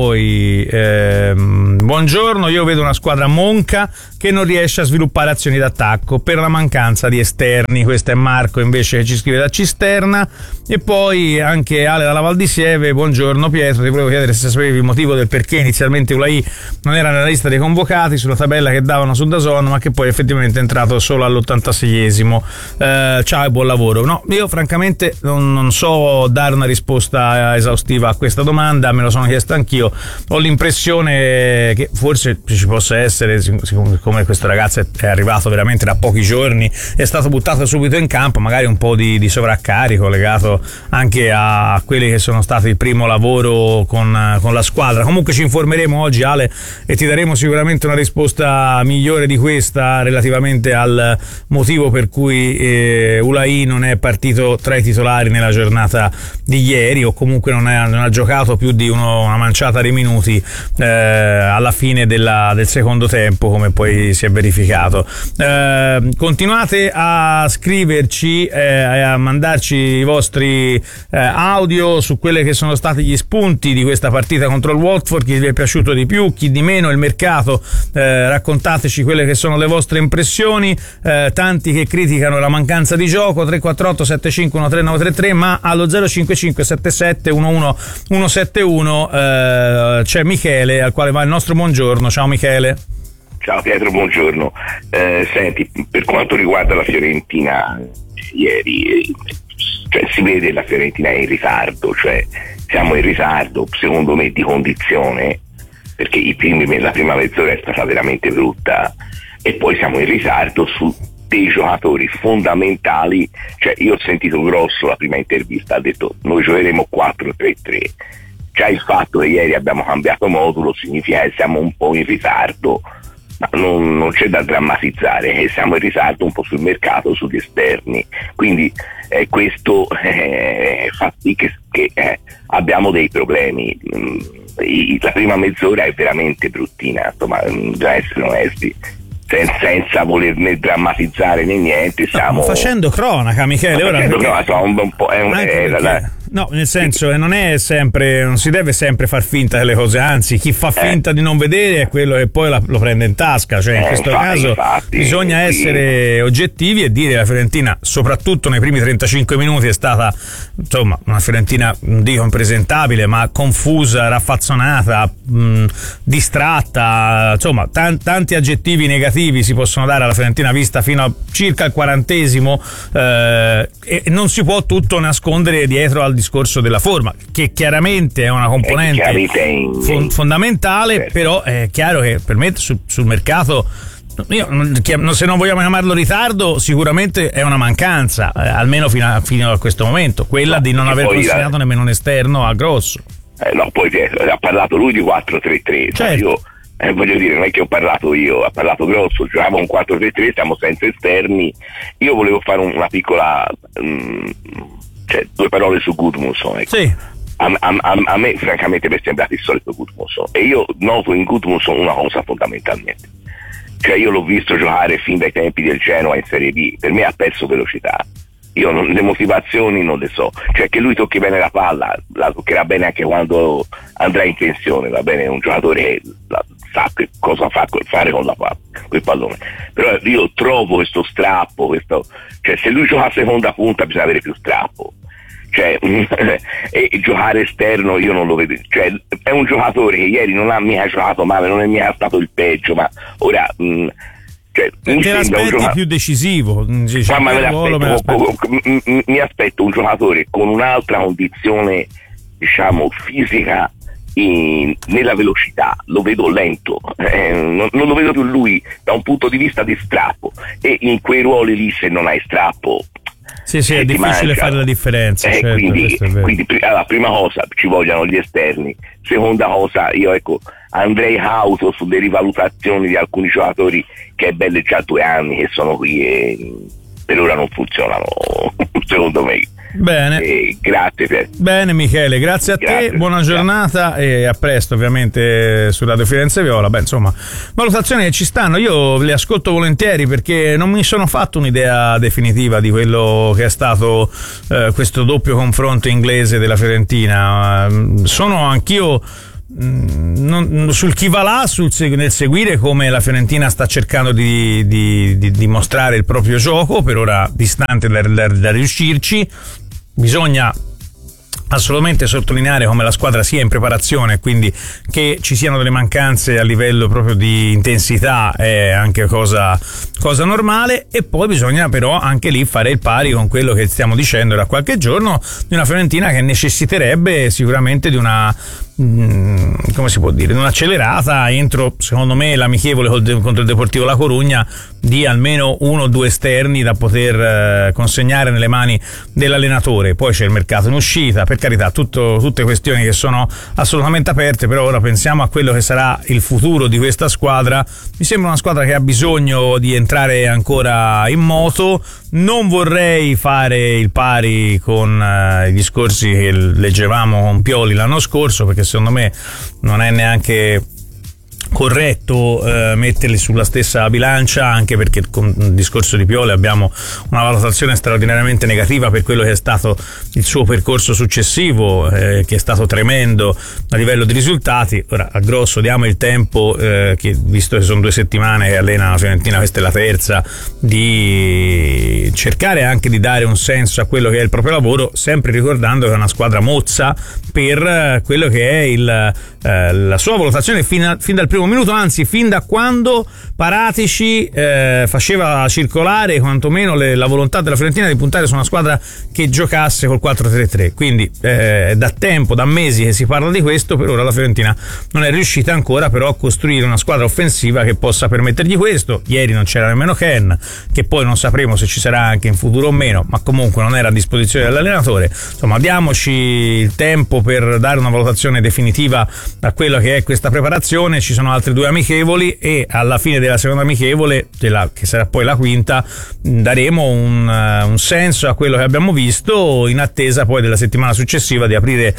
poi ehm, buongiorno, io vedo una squadra monca che non riesce a sviluppare azioni d'attacco per la mancanza di esterni. Questo è Marco invece che ci scrive da Cisterna. E poi anche Ale dalla Val di Sieve: buongiorno Pietro, ti volevo chiedere se sapevi il motivo del perché inizialmente Ulai non era nella lista dei convocati sulla tabella che davano su DAZN, ma che poi effettivamente è entrato solo all'ottantaseiesimo. Eh, ciao e buon lavoro. No, io francamente non, non so dare una risposta esaustiva a questa domanda, me lo sono chiesto anch'io. Ho l'impressione che forse ci possa essere, siccome questo ragazzo è arrivato veramente da pochi giorni, è stato buttato subito in campo, magari un po' di, di sovraccarico legato anche a quelli che sono stati il primo lavoro con, con la squadra. Comunque ci informeremo oggi, Ale, e ti daremo sicuramente una risposta migliore di questa relativamente al motivo per cui eh, Ulai non è partito tra i titolari nella giornata di ieri, o comunque non, è, non ha giocato più di uno, una manciata di minuti eh, alla fine della, del secondo tempo, come poi si è verificato. Eh, continuate a scriverci, eh, a mandarci i vostri eh, audio su quelle che sono stati gli spunti di questa partita contro il Watford, chi vi è piaciuto di più, chi di meno, il mercato. Eh, raccontateci quelle che sono le vostre impressioni. Eh, tanti che criticano la mancanza di gioco. Tre quattro otto sette cinque uno tre nove tre tre, ma allo zero cinque cinque sette sette uno uno uno sette uno eh, c'è Michele, al quale va il nostro buongiorno. Ciao Michele. Ciao Pietro, buongiorno. Eh, senti, per quanto riguarda la Fiorentina, ieri cioè, si vede la Fiorentina è in ritardo, cioè siamo in ritardo secondo me di condizione, perché i primi, la prima mezz'ora è stata veramente brutta, e poi siamo in ritardo su dei giocatori fondamentali. Cioè io ho sentito Grosso la prima intervista, ha detto noi giocheremo quattro tre tre. Cioè il fatto che ieri abbiamo cambiato modulo significa che siamo un po' in ritardo, ma non, non c'è da drammatizzare, eh, siamo in ritardo un po' sul mercato, sugli esterni, quindi eh, questo eh, fa sì che, che eh, abbiamo dei problemi. Mm, la prima mezz'ora è veramente bruttina, insomma, bisogna essere onesti, senza, senza voler né drammatizzare né niente, stiamo no, facendo cronaca, Michele. Ora facendo perché... cronaca, un, un po', è un, è la, la, No, nel senso, sì. non è sempre, non si deve sempre far finta delle cose, anzi chi fa finta eh. di non vedere è quello che poi la, lo prende in tasca, cioè in eh, questo infatti, caso infatti, bisogna sì. essere oggettivi e dire che la Fiorentina, soprattutto nei primi trentacinque minuti, è stata insomma una Fiorentina, non dico impresentabile, ma confusa, raffazzonata, mh, distratta, insomma t- tanti aggettivi negativi si possono dare alla Fiorentina vista fino a circa il quarantesimo, eh, e non si può tutto nascondere dietro al discorso della forma, che chiaramente è una componente fon- fondamentale, certo. Però è chiaro che per me sul, sul mercato, io, se non vogliamo chiamarlo ritardo, sicuramente è una mancanza, eh, almeno fino a, fino a questo momento, quella no, di non aver consegnato la... nemmeno un esterno a Grosso. Eh, no, poi ha parlato lui di quattro tre tre, certo. Io eh, voglio dire, non è che ho parlato io, ha parlato Grosso, giocava un quattro tre tre, siamo senza esterni. Io volevo fare una piccola mh, cioè due parole su Gudmundsson, ecco. Sì. A, a, a, a me francamente mi è sembrato il solito Gudmundsson, e io noto in Gudmundsson una cosa fondamentalmente, cioè io l'ho visto giocare fin dai tempi del Genoa in Serie B, per me ha perso velocità. Io non, le motivazioni non le so, cioè che lui tocchi bene la palla, la toccherà bene anche quando andrà in pensione, va bene, è un giocatore che la, sa che cosa fa, fare con la palla, quel pallone. Però io trovo questo strappo, questo, cioè se lui gioca a seconda punta bisogna avere più strappo, cioè e, e giocare esterno io non lo vedo, cioè è un giocatore che ieri non ha mica giocato male, non è mica stato il peggio, ma ora mh, cioè, mi te l'aspetti un... più decisivo, diciamo, ma me l'aspetto, me l'aspetto. Mi, mi aspetto un giocatore con un'altra condizione, diciamo, fisica in, nella velocità, lo vedo lento, eh, non, non lo vedo più lui da un punto di vista di strappo, e in quei ruoli lì se non hai strappo Sì, sì, è difficile mangia, fare la differenza. Eh, certo, quindi, quindi allora, prima cosa ci vogliono gli esterni, seconda cosa io ecco andrei cauto sulle rivalutazioni di alcuni giocatori che è bello già due anni che sono qui e per ora non funzionano secondo me. Bene, eh, grazie Pier. Bene Michele, grazie a grazie, te, buona giornata grazie. E a presto ovviamente su Radio Firenze Viola. Beh, insomma, valutazioni che ci stanno, io le ascolto volentieri perché non mi sono fatto un'idea definitiva di quello che è stato eh, questo doppio confronto inglese della Fiorentina. Sono anch'io Non, sul chi va là, sul, nel seguire come la Fiorentina sta cercando di, di, di dimostrare il proprio gioco, per ora distante da, da, da riuscirci. Bisogna assolutamente sottolineare come la squadra sia in preparazione, quindi che ci siano delle mancanze a livello proprio di intensità è anche cosa, cosa normale, e poi bisogna però anche lì fare il pari con quello che stiamo dicendo da qualche giorno di una Fiorentina che necessiterebbe sicuramente di una come si può dire, un'accelerata entro, secondo me, l'amichevole contro il Deportivo La Corugna, di almeno uno o due esterni da poter eh, consegnare nelle mani dell'allenatore. Poi c'è il mercato in uscita, per carità, tutto, tutte questioni che sono assolutamente aperte, però ora pensiamo a quello che sarà il futuro di questa squadra. Mi sembra una squadra che ha bisogno di entrare ancora in moto. Non vorrei fare il pari con eh, i discorsi che leggevamo con Pioli l'anno scorso, perché secondo me non è neanche corretto eh, metterli sulla stessa bilancia, anche perché con il discorso di Pioli abbiamo una valutazione straordinariamente negativa per quello che è stato il suo percorso successivo, eh, che è stato tremendo a livello di risultati. Ora a grosso diamo il tempo, eh, che visto che sono due settimane che allena la Fiorentina, questa è la terza, di cercare anche di dare un senso a quello che è il proprio lavoro, sempre ricordando che è una squadra mozza per quello che è il, eh, la sua valutazione fin, a, fin dal primo minuto, anzi fin da quando Paratici eh, faceva circolare quantomeno le, la volontà della Fiorentina di puntare su una squadra che giocasse col quattro tre tre. Quindi eh, da tempo, da mesi che si parla di questo. Per ora la Fiorentina non è riuscita ancora però a costruire una squadra offensiva che possa permettergli questo. Ieri non c'era nemmeno Ken, che poi non sapremo se ci sarà anche in futuro o meno, ma comunque non era a disposizione dell'allenatore. Insomma, diamoci il tempo per dare una valutazione definitiva a quello che è questa preparazione. Ci sono altre due amichevoli e alla fine della seconda amichevole, della, che sarà poi la quinta, daremo un, uh, un senso a quello che abbiamo visto, in attesa poi della settimana successiva di aprire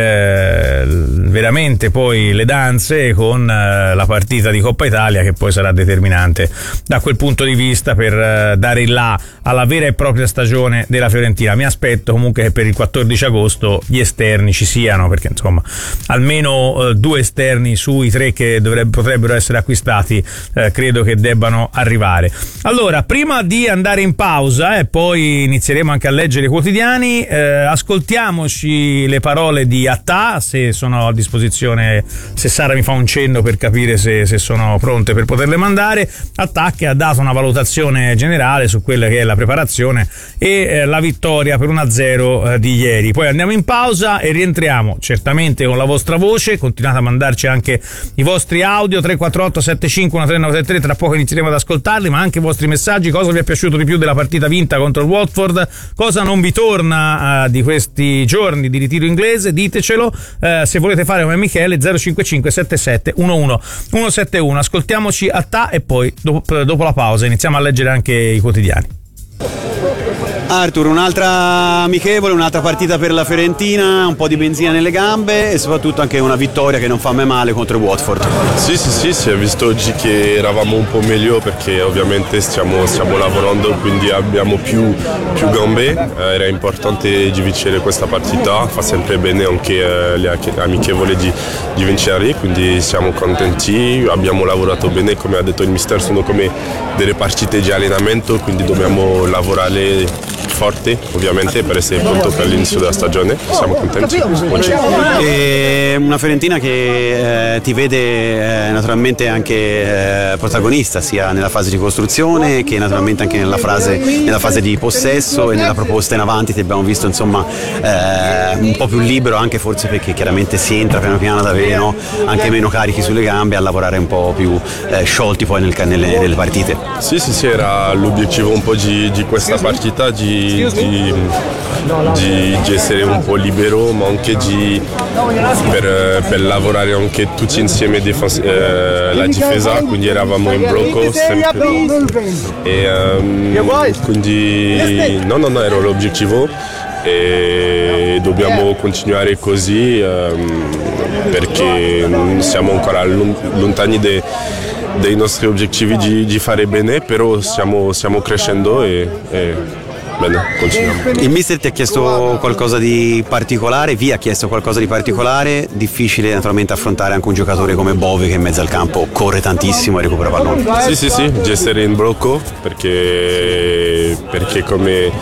eh, veramente poi le danze con eh, la partita di Coppa Italia, che poi sarà determinante da quel punto di vista per eh, dare il là alla vera e propria stagione della Fiorentina. Mi aspetto comunque che per il quattordici agosto gli esterni ci siano, perché insomma almeno eh, due esterni sui tre che dovrebbe, potrebbero essere acquistati eh, credo che debbano arrivare. Allora, prima di andare in pausa e eh, poi inizieremo anche a leggere i quotidiani, eh, ascoltiamoci le parole di Attà, se sono a disposizione, se Sara mi fa un cenno per capire se, se sono pronte per poterle mandare. Attà che ha dato una valutazione generale su quella che è la preparazione e eh, la vittoria per uno a zero eh, di ieri. Poi andiamo in pausa e rientriamo certamente con la vostra voce. Continuate a mandarci anche i vostri audio tre quattro otto sette cinque uno tre nove tre tre, tra poco inizieremo ad ascoltarli, ma anche i vostri messaggi. Cosa vi è piaciuto di più della partita vinta contro il Watford? Cosa non vi torna uh, di questi giorni di ritiro inglese? Ditecelo. Uh, se volete fare come Michele, zero cinque cinque sette sette uno uno uno sette uno. Ascoltiamoci a ta e poi dopo, dopo la pausa iniziamo a leggere anche i quotidiani. Arthur, un'altra amichevole, un'altra partita per la Fiorentina, un po' di benzina nelle gambe e soprattutto anche una vittoria che non fa mai male contro il Watford. Sì, sì, sì, si è visto oggi che eravamo un po' meglio perché ovviamente stiamo, stiamo lavorando, quindi abbiamo più, più gambe, eh, era importante di vincere questa partita, fa sempre bene anche eh, le amichevoli di, di vincere, quindi siamo contenti, abbiamo lavorato bene, come ha detto il mister, sono come delle partite di allenamento, quindi dobbiamo lavorare forte ovviamente per essere pronto per l'inizio della stagione. Siamo contenti oggi. E una Fiorentina che eh, ti vede eh, naturalmente anche eh, protagonista sia nella fase di costruzione che naturalmente anche nella fase, nella fase di possesso e nella proposta in avanti. Ti abbiamo visto insomma eh, un po' più libero, anche forse perché chiaramente si entra piano piano ad avere, no, anche meno carichi sulle gambe, a lavorare un po' più eh, sciolti poi nel, nelle, nelle partite. Sì, sì, sì, era l'obiettivo un po' di, di questa partita, di di, di, di, di essere un po' libero, ma anche di, per, per lavorare anche tutti insieme difens- eh, la difesa, quindi eravamo in blocco sempre. E um, quindi no, no, no, era l'obiettivo e dobbiamo continuare così um, perché siamo ancora lontani dei, dei nostri obiettivi di, di fare bene, però stiamo, stiamo crescendo e, e bene, continuiamo. Il mister ti ha chiesto qualcosa di particolare, vi ha chiesto qualcosa di particolare, difficile naturalmente affrontare anche un giocatore come Bove che in mezzo al campo corre tantissimo e recupera pallone. Sì, sì, sì, di essere in blocco perché, perché come